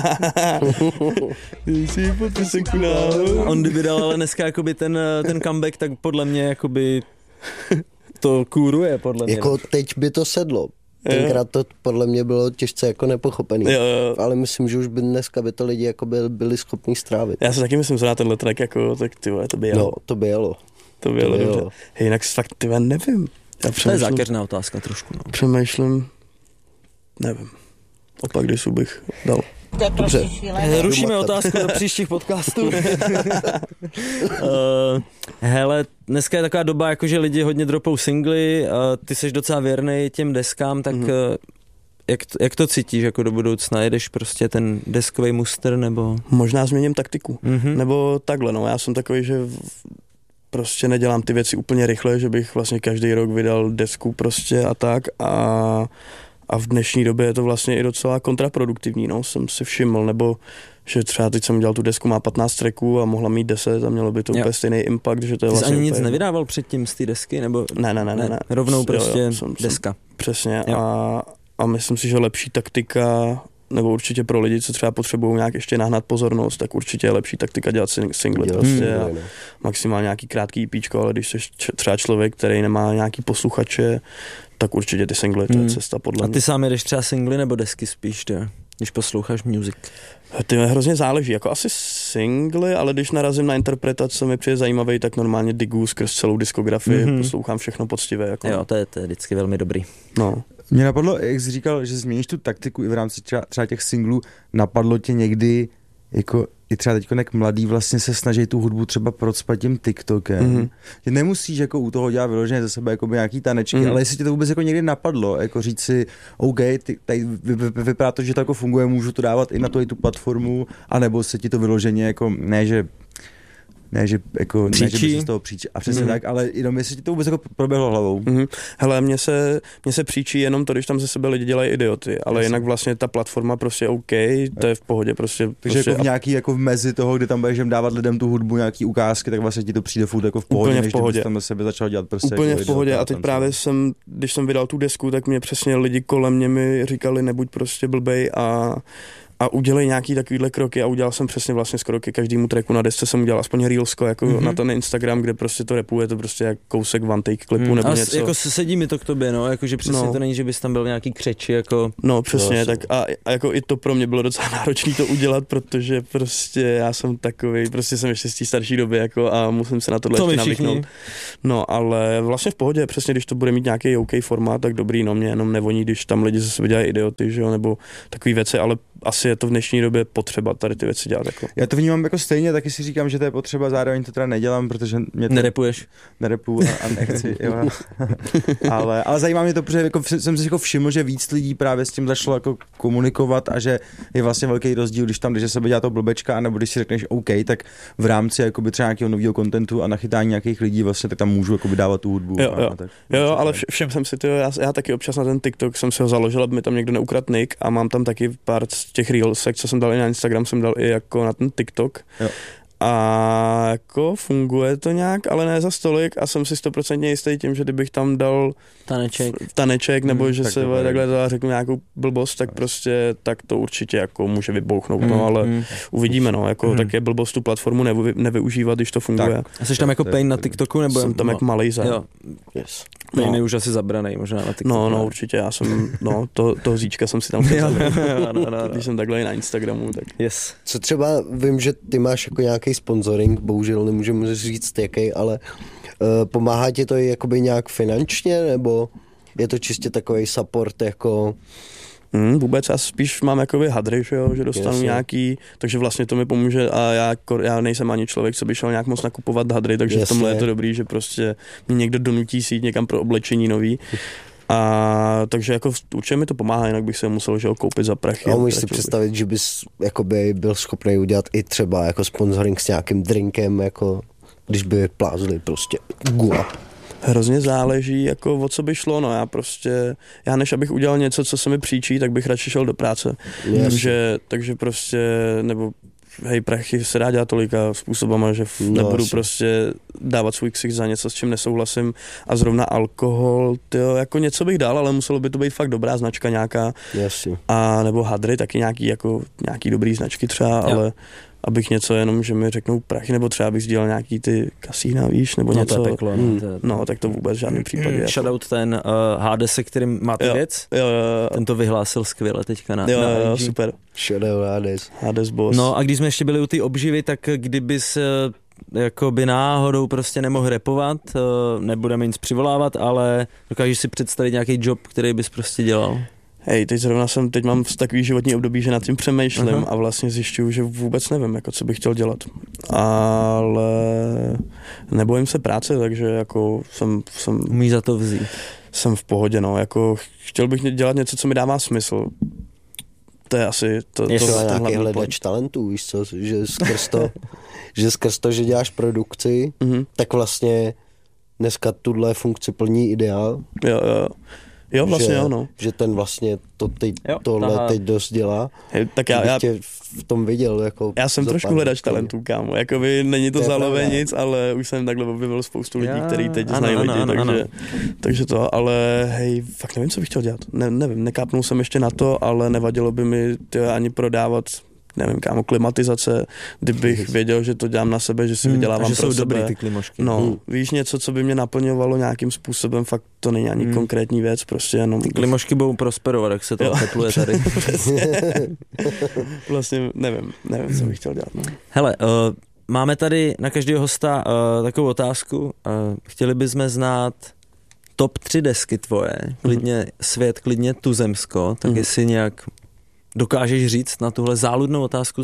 On kdyby dal ale dneska jakoby ten comeback, tak podle mě jakoby to kůruje, podle mě. Jako teď by to sedlo. Tenkrát to podle mě bylo těžce jako nepochopený. Jo. Ale myslím, že už by dneska by to lidi jako byli schopni strávit. Já si taky myslím, že na tenhle track jako, tak ty vole, to by jelo. No, to by jelo. To by jelo dobře. Hej, jinak fakt ty vole, nevím. To je zákeřná otázka trošku. No. Přemýšlím, nevím. Opak disu bych dal. Dobře. Rušíme otázku do příštích podcastů. Hele, dneska je taková doba, jakože lidi hodně dropou singly, ty seš docela věrnej těm deskám, tak jak to cítíš jako do budoucna? Jedeš prostě ten deskový muster, nebo? Možná změním taktiku, nebo takhle, no, já jsem takový, že prostě nedělám ty věci úplně rychle, že bych vlastně každý rok vydal desku prostě a tak a v dnešní době je to vlastně i docela kontraproduktivní, no, jsem si všiml, nebo že třeba teď jsem udělal tu desku, má 15 tracků a mohla mít 10 a mělo by to úplně stejný impact, že to je vlastně... Jsi ani nic nevydával předtím z té desky, nebo... Ne. Rovnou prostě deska. Přesně a myslím si, že lepší taktika, nebo určitě pro lidi, co třeba potřebují nějak ještě nahnat pozornost, tak určitě je lepší taktika dělat single prostě a maximálně nějaký krátký EPčko, ale když jsi třeba člověk, který nemá nějaký posluchače, tak určitě ty single, to je cesta podle mě. A ty sám jedeš třeba singly nebo desky spíš, když posloucháš music? Ty hrozně záleží, jako asi singly, ale když narazím na interpretaci, co mi přijde zajímavý, tak normálně digu skrz celou diskografii, poslouchám všechno poctivě. Jako. Jo, to je vždycky velmi dobrý. No. Mě napadlo, jak jsi říkal, že změníš tu taktiku i v rámci třeba těch singlů, napadlo tě někdy jako i třeba teď jak mladý vlastně se snaží tu hudbu třeba procpat tím TikTokem. Že nemusíš jako u toho dělat vyloženě ze sebe jako nějaký tanečky, ale jestli tě to vůbec jako někdy napadlo, jako říct si, OK, tady vypadá to, že to jako funguje, můžu to dávat i na tu platformu, anebo se ti to vyloženě jako, ne, že by se z toho příčí. A přesně tak, ale jenom jestli ti to vůbec jako proběhlo hlavou. Hele, mně se příčí jenom to, když tam ze sebe lidi dělají idioty, ale jinak vlastně ta platforma prostě OK, to je v pohodě prostě. Takže jako v nějaký jako v mezi toho, kdy tam budeš dávat lidem tu hudbu, nějaký ukázky, tak vlastně ti to přijde furt jako v pohodě, úplně než v pohodě. tam sebe začal dělat prostě. Úplně jako v pohodě a teď právě když jsem vydal tu desku, tak mě přesně lidi kolem mě mi říkali, nebuď prostě blbej a udělej nějaký takovýhle kroky a udělal jsem přesně vlastně skoro ke každému tracku na desce jsem udělal aspoň reelsko jako na ten Instagram, kde prostě to rapuje, to prostě jak kousek one take klipu nebo něco. Jako sedí mi to k tobě, no, jakože přesně to není, že bys tam byl nějaký křeči, jako. No přesně, tak a jako i to pro mě bylo docela náročné to udělat, protože prostě já jsem takovej, prostě jsem ještě z té starší doby jako a musím se na tohle ještě navyknout. No, ale vlastně v pohodě, přesně když to bude mít nějaký OK formát, tak dobrý, no mě jenom nevoní, když tam lidi ze sebe dělají idioty, že jo, nebo takový věci, ale asi je to v dnešní době potřeba tady ty věci dělat. Jako. Já to vnímám jako stejně, taky si říkám, že to je potřeba, zároveň to teda nedělám, protože mě to... Nerepuješ? Nerepuju a nechci, jo. ale zajímá mě to, protože jako jsem si jako všiml, že víc lidí právě s tím začalo jako komunikovat a že je vlastně velký rozdíl, když tam, když se dělá to blbečka, anebo když si řekneš OK, tak v rámci jakoby třeba nějakého nového kontentu a nachytání nějakých lidí vlastně, tak tam můžu jakoby dávat tu hudbu. Jo, ale všem jsem si to, já taky občas na ten TikTok jsem si ho založil, aby mi tam někdo neukradl nick a mám tam taky pár těch reelsek, co jsem dal i na Instagram, jsem dal i jako na ten TikTok. Jo. A jako funguje to nějak, ale ne za stolik a jsem si 100% jistý tím, že kdybych tam dal taneček nebo že se takhle řeknu nějakou blbost, tak prostě tak to určitě jako může vybouchnout, no, ale uvidíme, no, jako tak je blbost tu platformu nevyužívat, když to funguje. Tak. A jsi tam jako Pain na TikToku, nebo? Jsem tam jako malej za. Yes. Pain je už asi zabranej, možná na TikToku. No, určitě, já jsem, toho Zíčka jsem si tam když jsem takhle na Instagramu, tak. Yes. Co třeba, vím, že ty máš jako nějaký sponsoring, bohužel nemůžeme říct jaký, ale pomáhá ti to i jakoby nějak finančně, nebo je to čistě takový support jako... Vůbec, já spíš mám jakoby hadry, že dostanu nějaký, takže vlastně to mi pomůže a já nejsem ani člověk, co by šel nějak moc nakupovat hadry, takže v tomhle je to dobrý, že prostě mě někdo donutí si jít někam pro oblečení nový. A takže jako určitě mi to pomáhá, jinak bych se musel koupit za prachy. A můžeš si představit, že bys jakoby byl schopný udělat i třeba jako sponsoring s nějakým drinkem, jako když by plázli prostě gula. Hrozně záleží, jako o co by šlo, no já než abych udělal něco, co se mi příčí, tak bych radši šel do práce. Takže prostě, nebo hej, prachy se dá dělat tolika způsobama, že nebudu prostě dávat svůj ksicht za něco, s čím nesouhlasím a zrovna alkohol, tyjo, jako něco bych dal, ale muselo by to být fakt dobrá značka nějaká. Jasně. A nebo hadry, taky nějaký dobrý značky třeba, ale abych něco jenom, že mi řeknou prachy, nebo třeba bych sdílel nějaký ty kasína, víš, nebo něco. To je peklo. No, tak to vůbec v žádném případě. Shoutout ten Hades, se kterým máte věc. Jo. Ten to vyhlásil skvěle teďka na Jo, super. Shoutout Hades. Hades boss. No a když jsme ještě byli u té obživy, tak kdybys jakoby náhodou prostě nemohl rapovat, nebudeme nic přivolávat, ale dokážeš si představit nějaký job, který bys prostě dělal? Hej, teď mám takový životní období, že nad tím přemýšlím a vlastně zjišťuju, že vůbec nevím, jako co bych chtěl dělat. Ale nebojím se práce, takže jako jsem umí za to vzít. Jsem v pohodě, no, jako chtěl bych dělat něco, co mi dává smysl. To je asi to nějaký hledač talentů, víš co, že skrz to, že děláš produkci, tak vlastně dneska tuhle funkci plní Ideál. Jo, vlastně jo, no. Že ten vlastně tohle teď dost dělá. Tak já tě v tom viděl. Jako já jsem trošku hledač talentů, kámo. Jakoby není to zálové nic, ale už jsem takhle objevil spoustu lidí, kteří teď znají lidi, takže to, ale hej, fakt nevím, co bych chtěl dělat. Nevím, nekápnul jsem ještě na to, ale nevadilo by mi ani prodávat, nevím, kámo, klimatizace, kdybych věděl, že to dělám na sebe, že si vydělávám pro sebe. Že jsou dobrý ty klimošky. No, víš, něco, co by mě naplňovalo nějakým způsobem, fakt to není ani konkrétní věc, prostě jenom... Ty klimošky budou prosperovat, jak se to tepluje tady. Vlastně nevím, co bych chtěl dělat. No. Hele, máme tady na každého hosta takovou otázku. Chtěli bychom znát top 3 desky tvoje, klidně Svět, klidně Tuzemsko, tak jestli nějak dokážeš říct na tuhle záludnou otázku?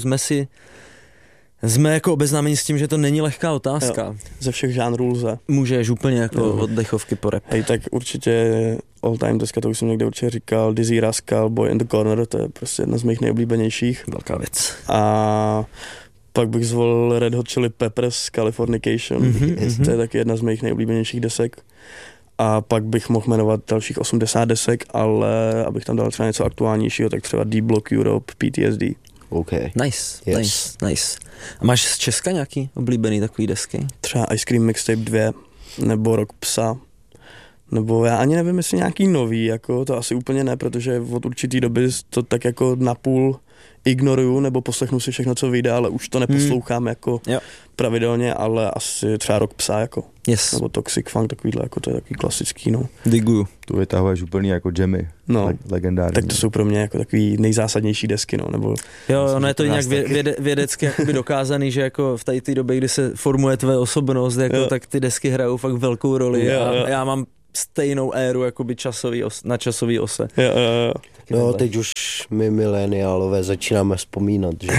Jsme jako obeznámeni s tím, že to není lehká otázka. Jo, ze všech žánrů lze. Můžeš úplně jako od dechovky po rap. Hej, tak určitě all time deska, to už jsem někde určitě říkal, Dizzy Rascal, Boy in the Corner, to je prostě jedna z mých nejoblíbenějších. Velká věc. A pak bych zvolil Red Hot Chili Peppers Californication, to je taky jedna z mých nejoblíbenějších desek. A pak bych mohl jmenovat dalších 80 desek, ale abych tam dal třeba něco aktuálnějšího, tak třeba Deep Block Europe, PTSD. OK. Nice. A máš z Česka nějaký oblíbený takový desky? Třeba Ice Cream Mixtape 2, nebo Rock Psa, nebo já ani nevím, jestli nějaký nový, jako to asi úplně ne, protože od určitý doby to tak jako napůl ignoruju, nebo poslechnu si všechno, co vyjde, ale už to neposlouchám jako pravidelně, ale asi třeba Rock Psa, jako. Yes. Nebo Toxic Funk, takovýhle, jako to je takový klasický, no. Diguju. Tu vytahuješ úplně jako jammy, legendární. Tak to jsou pro mě jako takový nejzásadnější desky, no, nebo... Jo, ono je to nějak vědecky jakoby dokázaný, že jako v té době, kdy se formuje tvé osobnost, jako, tak ty desky hrajou fakt velkou roli a já mám stejnou éru jakoby na časový ose. Jo. No, teď už my mileniálové začínáme vzpomínat, že?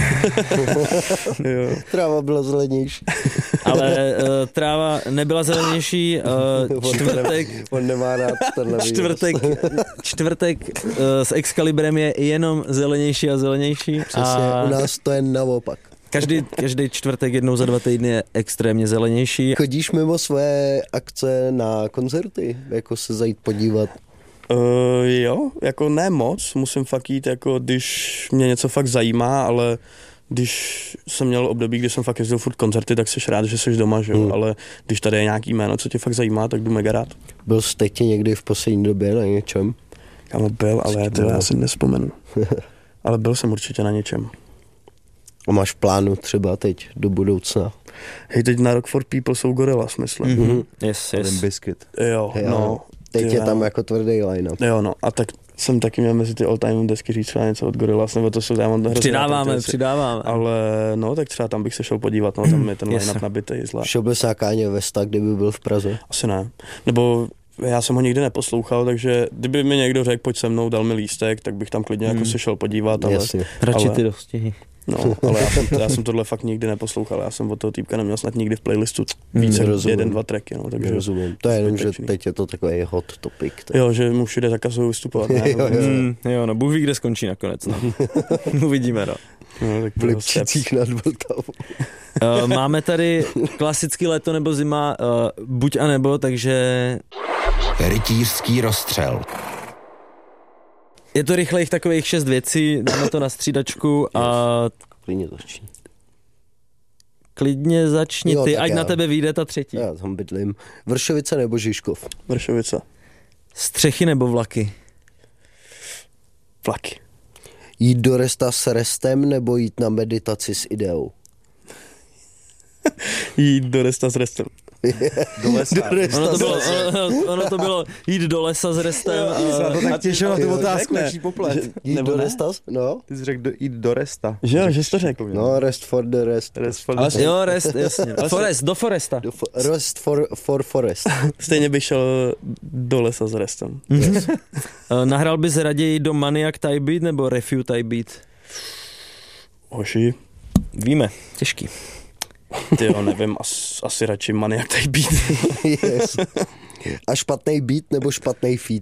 Tráva byla zelenější. Ale tráva nebyla zelenější, On nemá rád tenhle čtvrtek s Excalibrem je jenom zelenější a zelenější. Přesně, u nás to je naopak. Každý čtvrtek jednou za 2 týdny je extrémně zelenější. Chodíš mimo své akce na koncerty, jako se zajít podívat? Jo, jako ne moc, musím fakt jít, jako když mě něco fakt zajímá, ale když jsem měl období, kdy jsem fakt jezdil furt koncerty, tak seš rád, že seš doma, že jo, ale když tady je nějaký jméno, co tě fakt zajímá, tak jdu mega rád. Byl jste tě někdy v poslední době na něčem? Kámo, byl, ale já si nespomenu. Ale byl jsem určitě na něčem. A máš plánu třeba teď do budoucna? Hej, teď na Rock for People jsou Gorillaz, myslím. Yes. Ten Biscuit. Jo, no. Teď je tam jako tvrdý line-up. Jo, no, a tak jsem taky měl mezi ty all-time desky říct třeba něco od Gorillaz, nebo to jsou já mám Přidáváme. Ale no, tak třeba tam bych se šel podívat, no, tam je ten line-up nabitej zlá. Šel bys na Káně Vesta, kdyby byl v Praze? Asi ne. Nebo já jsem ho nikdy neposlouchal, takže kdyby mi někdo řekl, pojď se mnou, dal mi lístek, tak bych tam klidně jako se šel podívat, ale... Radši ty dostihy. No, ale já jsem tohle fakt nikdy neposlouchal, já jsem od toho týpka neměl snad nikdy v playlistu více 1-2 tracky, no, takže... Rozumím, to je jenom, že teď je to takový hot topic. Tak. Jo, že mu všude zakazují vystupovat, ne? Jo, no, Bůh ví, kde skončí nakonec, no. Uvidíme, no. V Lipčicích nad Vltavou. Máme tady klasický léto nebo zima, buď a nebo, takže... Rytířský rozstřel. Je to rychlejch takových 6 věcí, dáme to na střídačku a... Klidně začni ty, ať na tebe vyjde ta třetí. Já tam bydlím. Vršovice nebo Žižkov? Vršovice. Střechy nebo vlaky? Vlaky. Jít do resta s restem nebo jít na meditaci s ideou? Jít do resta s restem. Do lesa. Ono to bylo jít do lesa s restem. To tak těšil na tu otázku, než poplet. Jít do resta? No. Ty jsi řekl jít do resta. Že jsi to řekl. No, rest for the rest. Jo, rest, jasně. Forest, do foresta. Rest for forest. Stejně bych šel do lesa s restem. Yes. Nahrál bys raději do Maniac Type Beat nebo Refute Type Beat? Hoši. Víme, těžký. Tyjo, nevím, asi radši Maniac Type Beat. Yes. A špatný beat nebo špatný feat?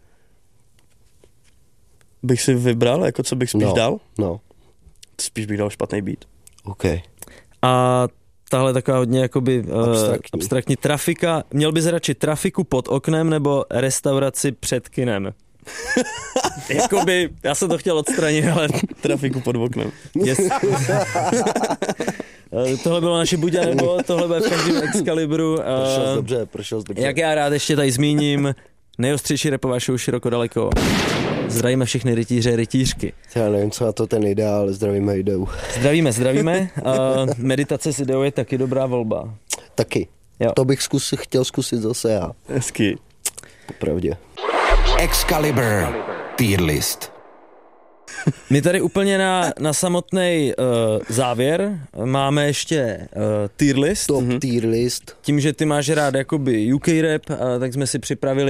Bych si vybral, jako co bych spíš dal? No. Spíš bych dal špatný beat. OK. A tahle taková hodně jakoby abstraktní trafika. Měl bys radši trafiku pod oknem nebo restauraci před kinem? Jakoby, já jsem to chtěl odstranit, ale... Trafiku pod oknem. Yes. Tohle bylo naše buď a nebo, tohle bude v každém Excalibru. Prošel jsi dobře. Jak já rád ještě tady zmíním, nejostřejší rapová show Široko daleko. Zdravíme všechny rytíře, rytířky. Já nevím, co na to ten ideál, ale zdravíme ideu. Zdravíme. Meditace s ideou je taky dobrá volba. Taky. Jo. To bych chtěl zkusit zase já. Hezky. Popravdě. Excalibur Tier List. My tady úplně na samotný závěr máme ještě tier list. Top tier list. Tím, že ty máš rád jakoby UK rap, tak jsme si připravili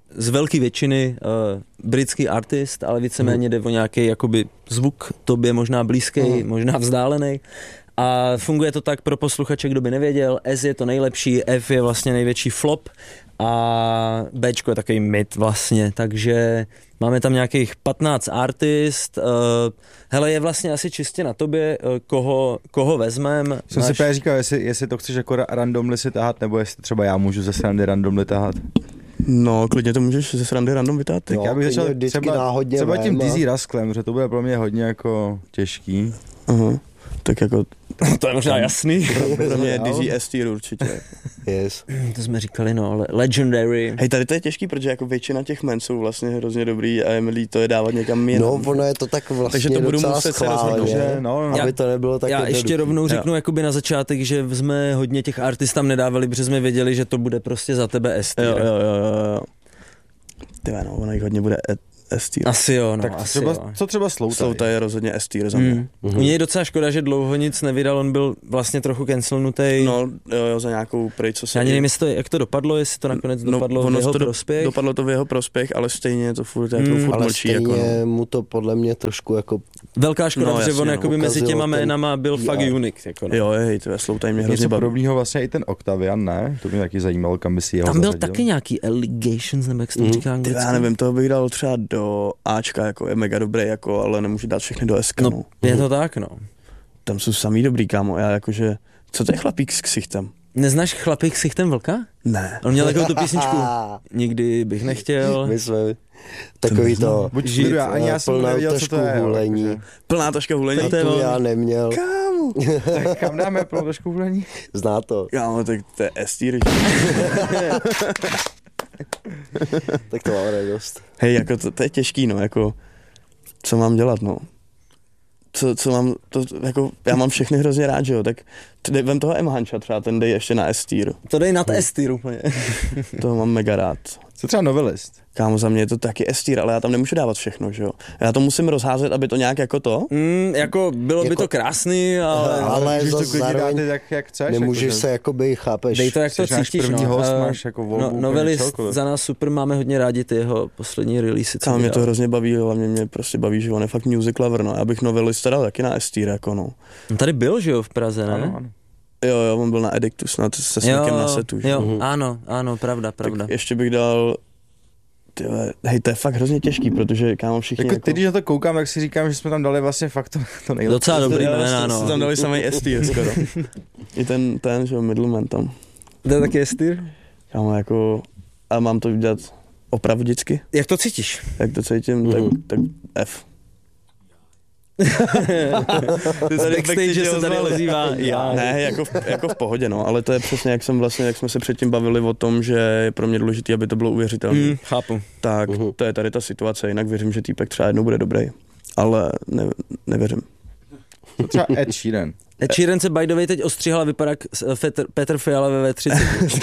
z velké většiny britský artist, ale víceméně jde o nějaký jakoby zvuk tobě možná blízký, možná vzdálený. A funguje to tak pro posluchače, kdo by nevěděl, S je to nejlepší, F je vlastně největší flop a Bčko je takový mid vlastně, takže máme tam nějakých 15 artist, hele, je vlastně asi čistě na tobě, koho vezmem. Jsem si právě říkal, jestli to chceš jako randomly si tahat, nebo jestli třeba já můžu ze srandy randomly tahat. No, klidně to můžeš ze srandy random vytáhat. No, já bych začal třeba tím Dizzy Rascalem, že to bude pro mě hodně jako těžký. Tak jako... To je možná jasný. Pro mě je Dizzy S-tier určitě. Yes. To jsme říkali, no, ale Legendary. Hej, tady to je těžký, protože jako většina těch men jsou vlastně hrozně dobrý a je milý to je dávat někam jinam. No, ono je to tak vlastně takže to budu docela muset schválně, aby to nebylo tak Já jednoduchý. ještě rovnou řeknu jakoby na začátek, že jsme hodně těch artist tam nedávali, protože jsme věděli, že to bude prostě za tebe S-tier. Jo. Tyve, no, ono jich hodně bude S-tier. Asi jo, no, tak asi třeba, jo. co třeba Sloutaj? Sloutaj je rozhodně S-tier za mě. U něj je docela škoda, že dlouho nic nevydal, on byl vlastně trochu cancelnutý. No, jo, za nějakou pryč, co se... Já ani nevím, jak to dopadlo, jestli to nakonec dopadlo v jeho prospěch. Dopadlo to v jeho prospěch, ale stejně to furt jako furt ale mlčí. stejně Jako, no. mu to podle mě trošku jako... Velká škoda, protože on jakoby mezi těma ukazilo jménama byl fakt unique. Jako, no. Jo, hej, to Sloutaj mě hrozně Něco baví. podobného vlastně i ten Octavian, ne? To mě taky zajímalo, kam by si jeho Tam byl zařadil. taky nějaký allegations, nebo jak se to říká anglicky. Já nevím, toho bych dal třeba do Ačka, jako je mega dobrý, jako, ale nemůžu dát všechny do SK. No, je to tak, no. Tam jsou samý dobrý, kámo, já jakože, co to je chlapík s ksichtem? Neznáš chlapík s ksichtem vlka? Ne. On měl takovou tu písničku. Nikdy bych nechtěl. My jsme takový to... Buď žít, já jsem plná nevěděl, co to je. hulení. Jakože. Plná taška hulení. To je Tu já neměl. Kámo. Tak kam dáme plnou tašku hulení? Zná to. Kámo, tak to je S-tier. Tak to mám radost. Hej, jako to je těžký, no, jako, co mám dělat, no. Co mám, to, jako, já mám všechny hrozně rád, že jo, tak vem toho M. Hancha třeba, ten dej ještě na S-tier. To dej na S-tier úplně. Toho mám mega rád. Co třeba Novelist? Kámo, za mě je to taky S-tier, ale já tam nemůžu dávat všechno, že jo. Já to musím rozházet, aby to nějak jako to. Jako bylo by to krásný, Ale můžeš to zase klidně dát zároveň tak, jak chceš. nemůžeš jakože. se jakoby, chápeš. dej to, jak to Jsi náš cítíš. první No. host, máš jako volbu úplně Novelist celkově. za nás super, máme hodně rádi ty jeho poslední release. Kámo, mě to hrozně baví, hlavně mě prostě baví, že on je fakt music lover, no. Já bych Novelista dal taky na S-tier, jako no. On tady byl, že jo, v Praze, ne? Ano. Jo, on byl na Addictus, se Sneakem na setu, že? Jo, ano, pravda. Tak ještě bych dal, tyhle, hej, to je fakt hrozně těžký, protože kámo všichni Jako teď, když na to koukám, tak si říkám, že jsme tam dali vlastně fakt to nejlepší. Docela dobrý jména, no. Tam dali samý S-tier skoro. I ten, že jo, Middleman tam. To je taky S-tier? Kámo, jako, a mám to udělat opravdicky, Jak to cítíš? jak to cítím, tak F. Z backstage se tady ozývá já. Ne, jako v pohodě, no, ale to je přesně, jak jsme se předtím bavili o tom, že je pro mě důležité, aby to bylo uvěřitelné. Chápu. Tak to je tady ta situace, jinak věřím, že týpek třeba jednou bude dobrý, ale nevěřím. To třeba Ed Sheeran. Ed Sheeran se by the way teď ostříhal a vypadá Petr Fiala ve V30.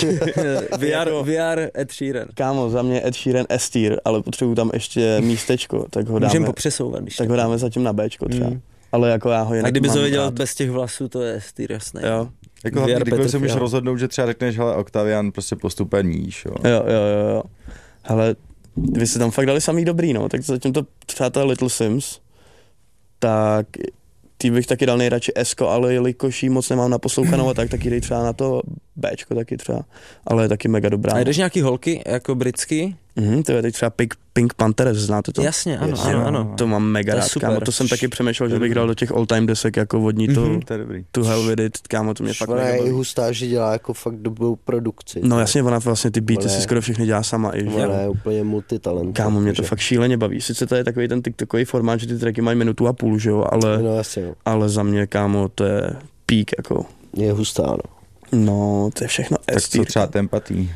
VR Ed Sheeran. Kámo, za mě Ed Sheeran S-tier, ale potřebuju tam ještě místečko, tak ho dáme. Můžeme popřesouvat, když Tak ho dáme zatím na Bčko třeba. Ale jako já ho jinak a kdyby mám to viděl rád. bez těch vlasů, to je S-tier, jasný. Jo. Jako VR hlavně, Petr kdyby se můžeš Fiala. rozhodnout, že třeba řekneš, hele, Octavian prostě postupuje níž, jo. Jo. Hele, vy jste tam fakt dali samý dobrý, no, tak zatím to třeba ta Little Sims, tak ty bych taky dal nejradši S-ko, ale jelikož jí moc nemám naposlouchanou a tak ji dej třeba na to Bčko taky třeba, ale je taky mega dobrá. A jdeš nějaký holky, jako britský? To je teď třeba Pink Panthers, znáte to? Jasně, ano. To mám mega To je rád, super. kámo, to jsem taky přemýšlel, že bych dal do těch all-time desek jako vodní To je dobrý. to Hell With It, kámo, to mě fakt Ona mega je i baví. hustá, že dělá jako fakt dobrou produkci. No jasně, ona vlastně ty beaty Ona si je- skoro všechny dělá sama i, že? Ona je úplně multitalent. Kámo, mě to takže- fakt šíleně baví. Sice to je takový ten TikTokový formát, že ty tracky mají minutu a půl, že jo, ale, No jasně, no. ale za mě, kámo, to je pík, jako. Je hustá, no. No, to je všechno Tak S-tier. co třeba Tempatý?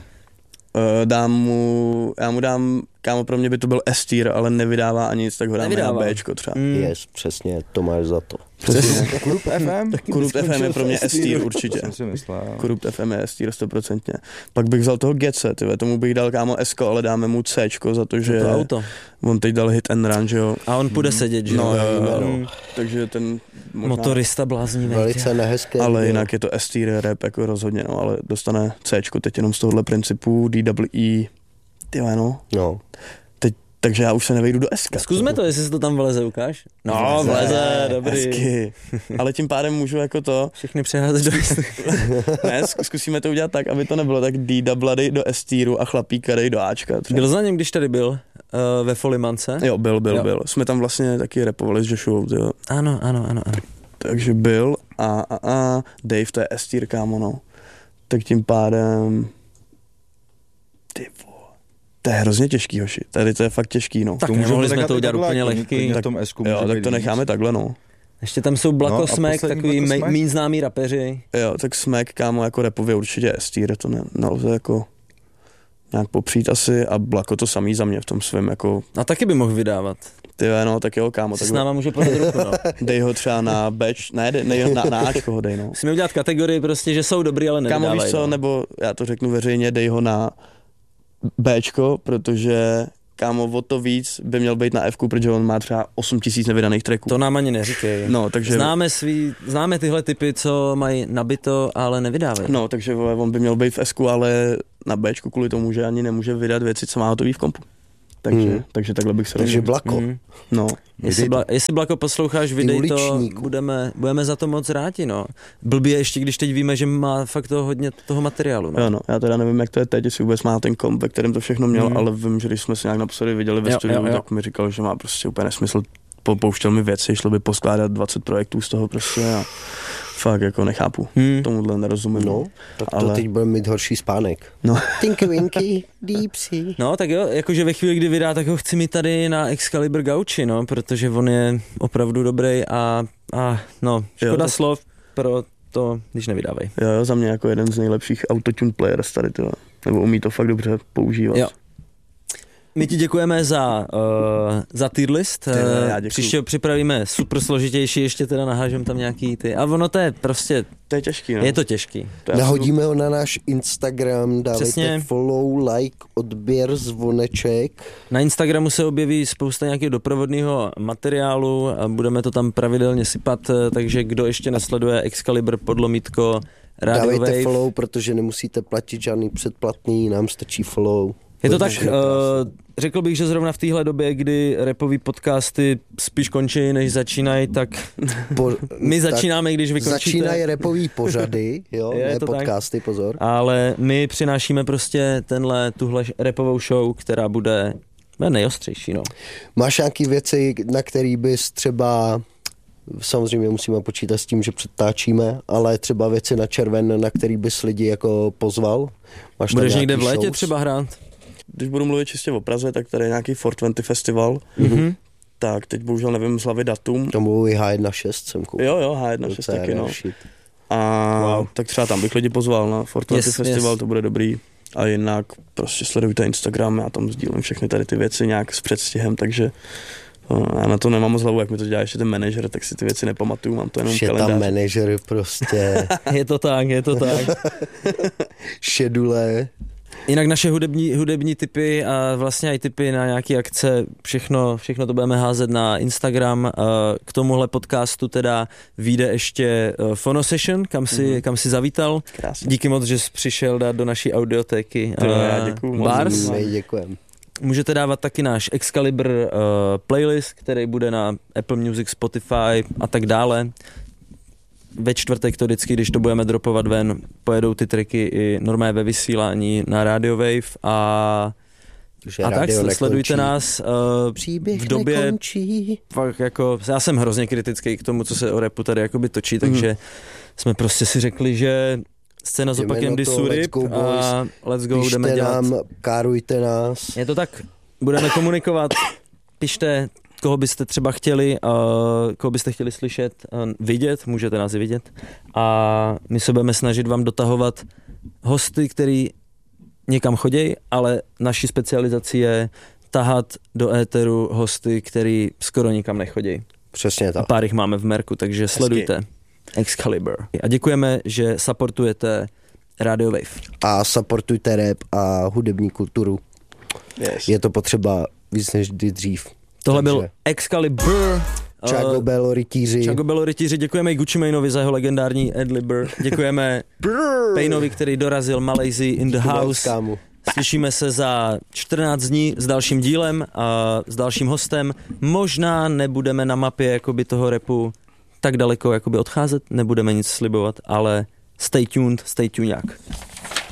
Já mu dám, kámo, pro mě by to byl S-tier, ale nevydává ani nic, tak ho dáme Nevydává. na Bčko třeba. Yes, přesně, to máš za to. Přesně. Klub FM? Kurupt FM je pro mě S-tier určitě. Jsem si myslel. Kurupt FM je S-tier 100%. Pak bych vzal toho Getce, tyhle, tomu bych dal, kámo, S-ko, ale dáme mu C-čko za to, že To auto. on teď dal hit and run, že jo. A on půjde sedět, že No, jo? jo. Takže ten možná... Motorista bláznivý. Velice nehezké. Ale jinak je to S-tier rap jako rozhodně, no, ale dostane Cčko teď jenom z tohohle principu, DWE Tyhle, no. No. Takže já už se nevejdu do SK. Zkusme to, jestli se to tam vleze, ukáž. No, vleze, dobrý. Hezky. Ale tím pádem můžu jako to... Všechny přeházet do Ne, zkusíme to udělat tak, aby to nebylo tak D-double dej do S-tieru a chlapíka dej do Ačka. Třeba. Byl za ním, když tady byl ve Folimance? Jo, byl. Jsme tam vlastně taky rapovali s Joshua, jo. Ano. Takže byl a Dave, to je S-tier, kámo, no. Tak tím pádem... To je hrozně těžký, hoši. Tady to je fakt těžký, no. Tak nemohli jsme to udělat úplně lehký. V tom S-ku jo, tak to necháme takhle, no. Ještě tam jsou Blako Smack, takový míň známý rapeři. Jo, tak Smack, kámo, jako rapově určitě S-tier, to nelze jako nějak popřít asi a Blako to samý za mě v tom svém jako... A taky by mohl vydávat. Ty no, tak jo, kámo. S náma může podat ruku, no. Dej ho třeba na Bč, ne, na Ačko ho dej, no. Musíme udělat kategorii prostě, že jsou dobrý, ale nevydávají. Kámo, víš co, no. nebo já to řeknu veřejně, dej ho na Bčko, protože kámo, o to víc by měl být na Fku, protože on má třeba 8000 nevydaných tracků. To nám ani neříkej. No, takže... Známe tyhle typy, co mají nabito, ale nevydávají. No, takže on by měl být v Sku, ale na Bčku kvůli tomu, že ani nemůže vydat věci, co má hotový v kompu. Takže takhle bych se Takže Blako. No. Jestli Blako posloucháš, vydej to, budeme za to moc rádi, no. Blbě ještě, když teď víme, že má fakt hodně toho materiálu, no. Jo, no, já teda nevím, jak to je teď, jestli vůbec má ten komp, ve kterém to všechno měl, ale vím, že když jsme se nějak naposledy viděli ve studiu, tak mi říkal, že má prostě úplně nesmysl, pouštěl mi věci, šlo by poskládat 20 projektů z toho prostě a fakt jako nechápu, tomuhle nerozumím. No, tak to teď budeme mít horší spánek. No. Tinky winky, deepsy. No tak jo, jakože ve chvíli, kdy vydá, tak ho chci mít tady na Excalibur Gauči, no, protože on je opravdu dobrý a no, škoda slov pro to, když nevydávají. Jo, za mě jako jeden z nejlepších autotune players tady, tyhle. Nebo umí to fakt dobře používat. Jo. My ti děkujeme za tier list. Příště připravíme super složitější, ještě teda nahážem tam nějaký ty. A ono to je prostě... To je těžký, no. Je to těžký. Nahodíme ho na náš Instagram, dávejte Přesně. follow, like, odběr, zvoneček. Na Instagramu se objeví spousta nějakého doprovodného materiálu a budeme to tam pravidelně sypat, takže kdo ještě nesleduje Excalibur podlomítko Radio Dávejte Wave. follow, protože nemusíte platit žádný předplatný, nám stačí follow. Je to tak, řekl bych, že zrovna v téhle době, kdy rapový podcasty spíš končí, než začínají, tak my začínáme, když vy končíte. Začínají rapový pořady, jo, ne podcasty, tak. Pozor. Ale my přinášíme prostě tuhle rapovou show, která bude nejostřejší, no. Máš nějaký věci, na který bys třeba... Samozřejmě musíme počítat s tím, že předtáčíme, ale třeba věci na červen, na který bys lidi jako pozval. Máš budeš někde v létě shows? třeba hrát? Když budu mluvit čistě o Praze, tak tady je nějaký 420 festival. Tak teď bohužel nevím z hlavy datum. To mluví H1.6 jsem koupil. Jo, H1.6 taky, no. A tak třeba tam bych lidi pozval na 420 festival, to bude dobrý. A jinak prostě sledujte Instagram, já tam sdílím všechny tady ty věci nějak s předstihem, takže já na to nemám moc hlavu, jak mi to dělá ještě ten manažer, tak si ty věci nepamatuju, mám to jenom v kalendáři. Tam manažer prostě. Je to tak. Šedule. Jinak naše hudební tipy a vlastně i tipy na nějaké akce, všechno to budeme házet na Instagram. K tomuhle podcastu teda vyjde ještě Phono Session, kam si zavítal. Krásně. Díky moc, že jsi přišel dát do naší audiotéky. Já děkuju. Bars. Děkujem. Můžete dávat taky náš Excalibur playlist, který bude na Apple Music, Spotify a tak dále. Ve čtvrtek to vždycky, když to budeme dropovat ven, pojedou ty tracky i normálně ve vysílání na Radio Wave a tak sledujte nás v době nekončí. Fakt jako, já jsem hrozně kritický k tomu, co se o rapu tady jakoby točí, takže jsme prostě si řekli, že scéna s opakem disu rip a let's go, jdeme dělat. Nám, kárujte nás. Je to tak, budeme komunikovat, pište, koho byste třeba chtěli, koho byste chtěli slyšet, vidět, můžete nás i vidět a my se budeme snažit vám dotahovat hosty, který někam chodějí, ale naší specializací je tahat do éteru hosty, který skoro nikam nechodějí. Přesně tak. A pár jich máme v merku, takže sledujte Excalibur. A děkujeme, že supportujete Radio Wave. A supportujte rap a hudební kulturu. Yes. Je to potřeba víc než kdy dřív. Tohle byl Excalibur. Chago Bello rytíři. Děkujeme i Gucci Maneovi za jeho legendární adlibr. Děkujeme Paynovi, který dorazil Malaysia in the house. Slyšíme se za 14 dní s dalším dílem a s dalším hostem. Možná nebudeme na mapě jakoby toho rapu tak daleko jakoby odcházet, nebudeme nic slibovat, ale stay tuned, stay tuned jak.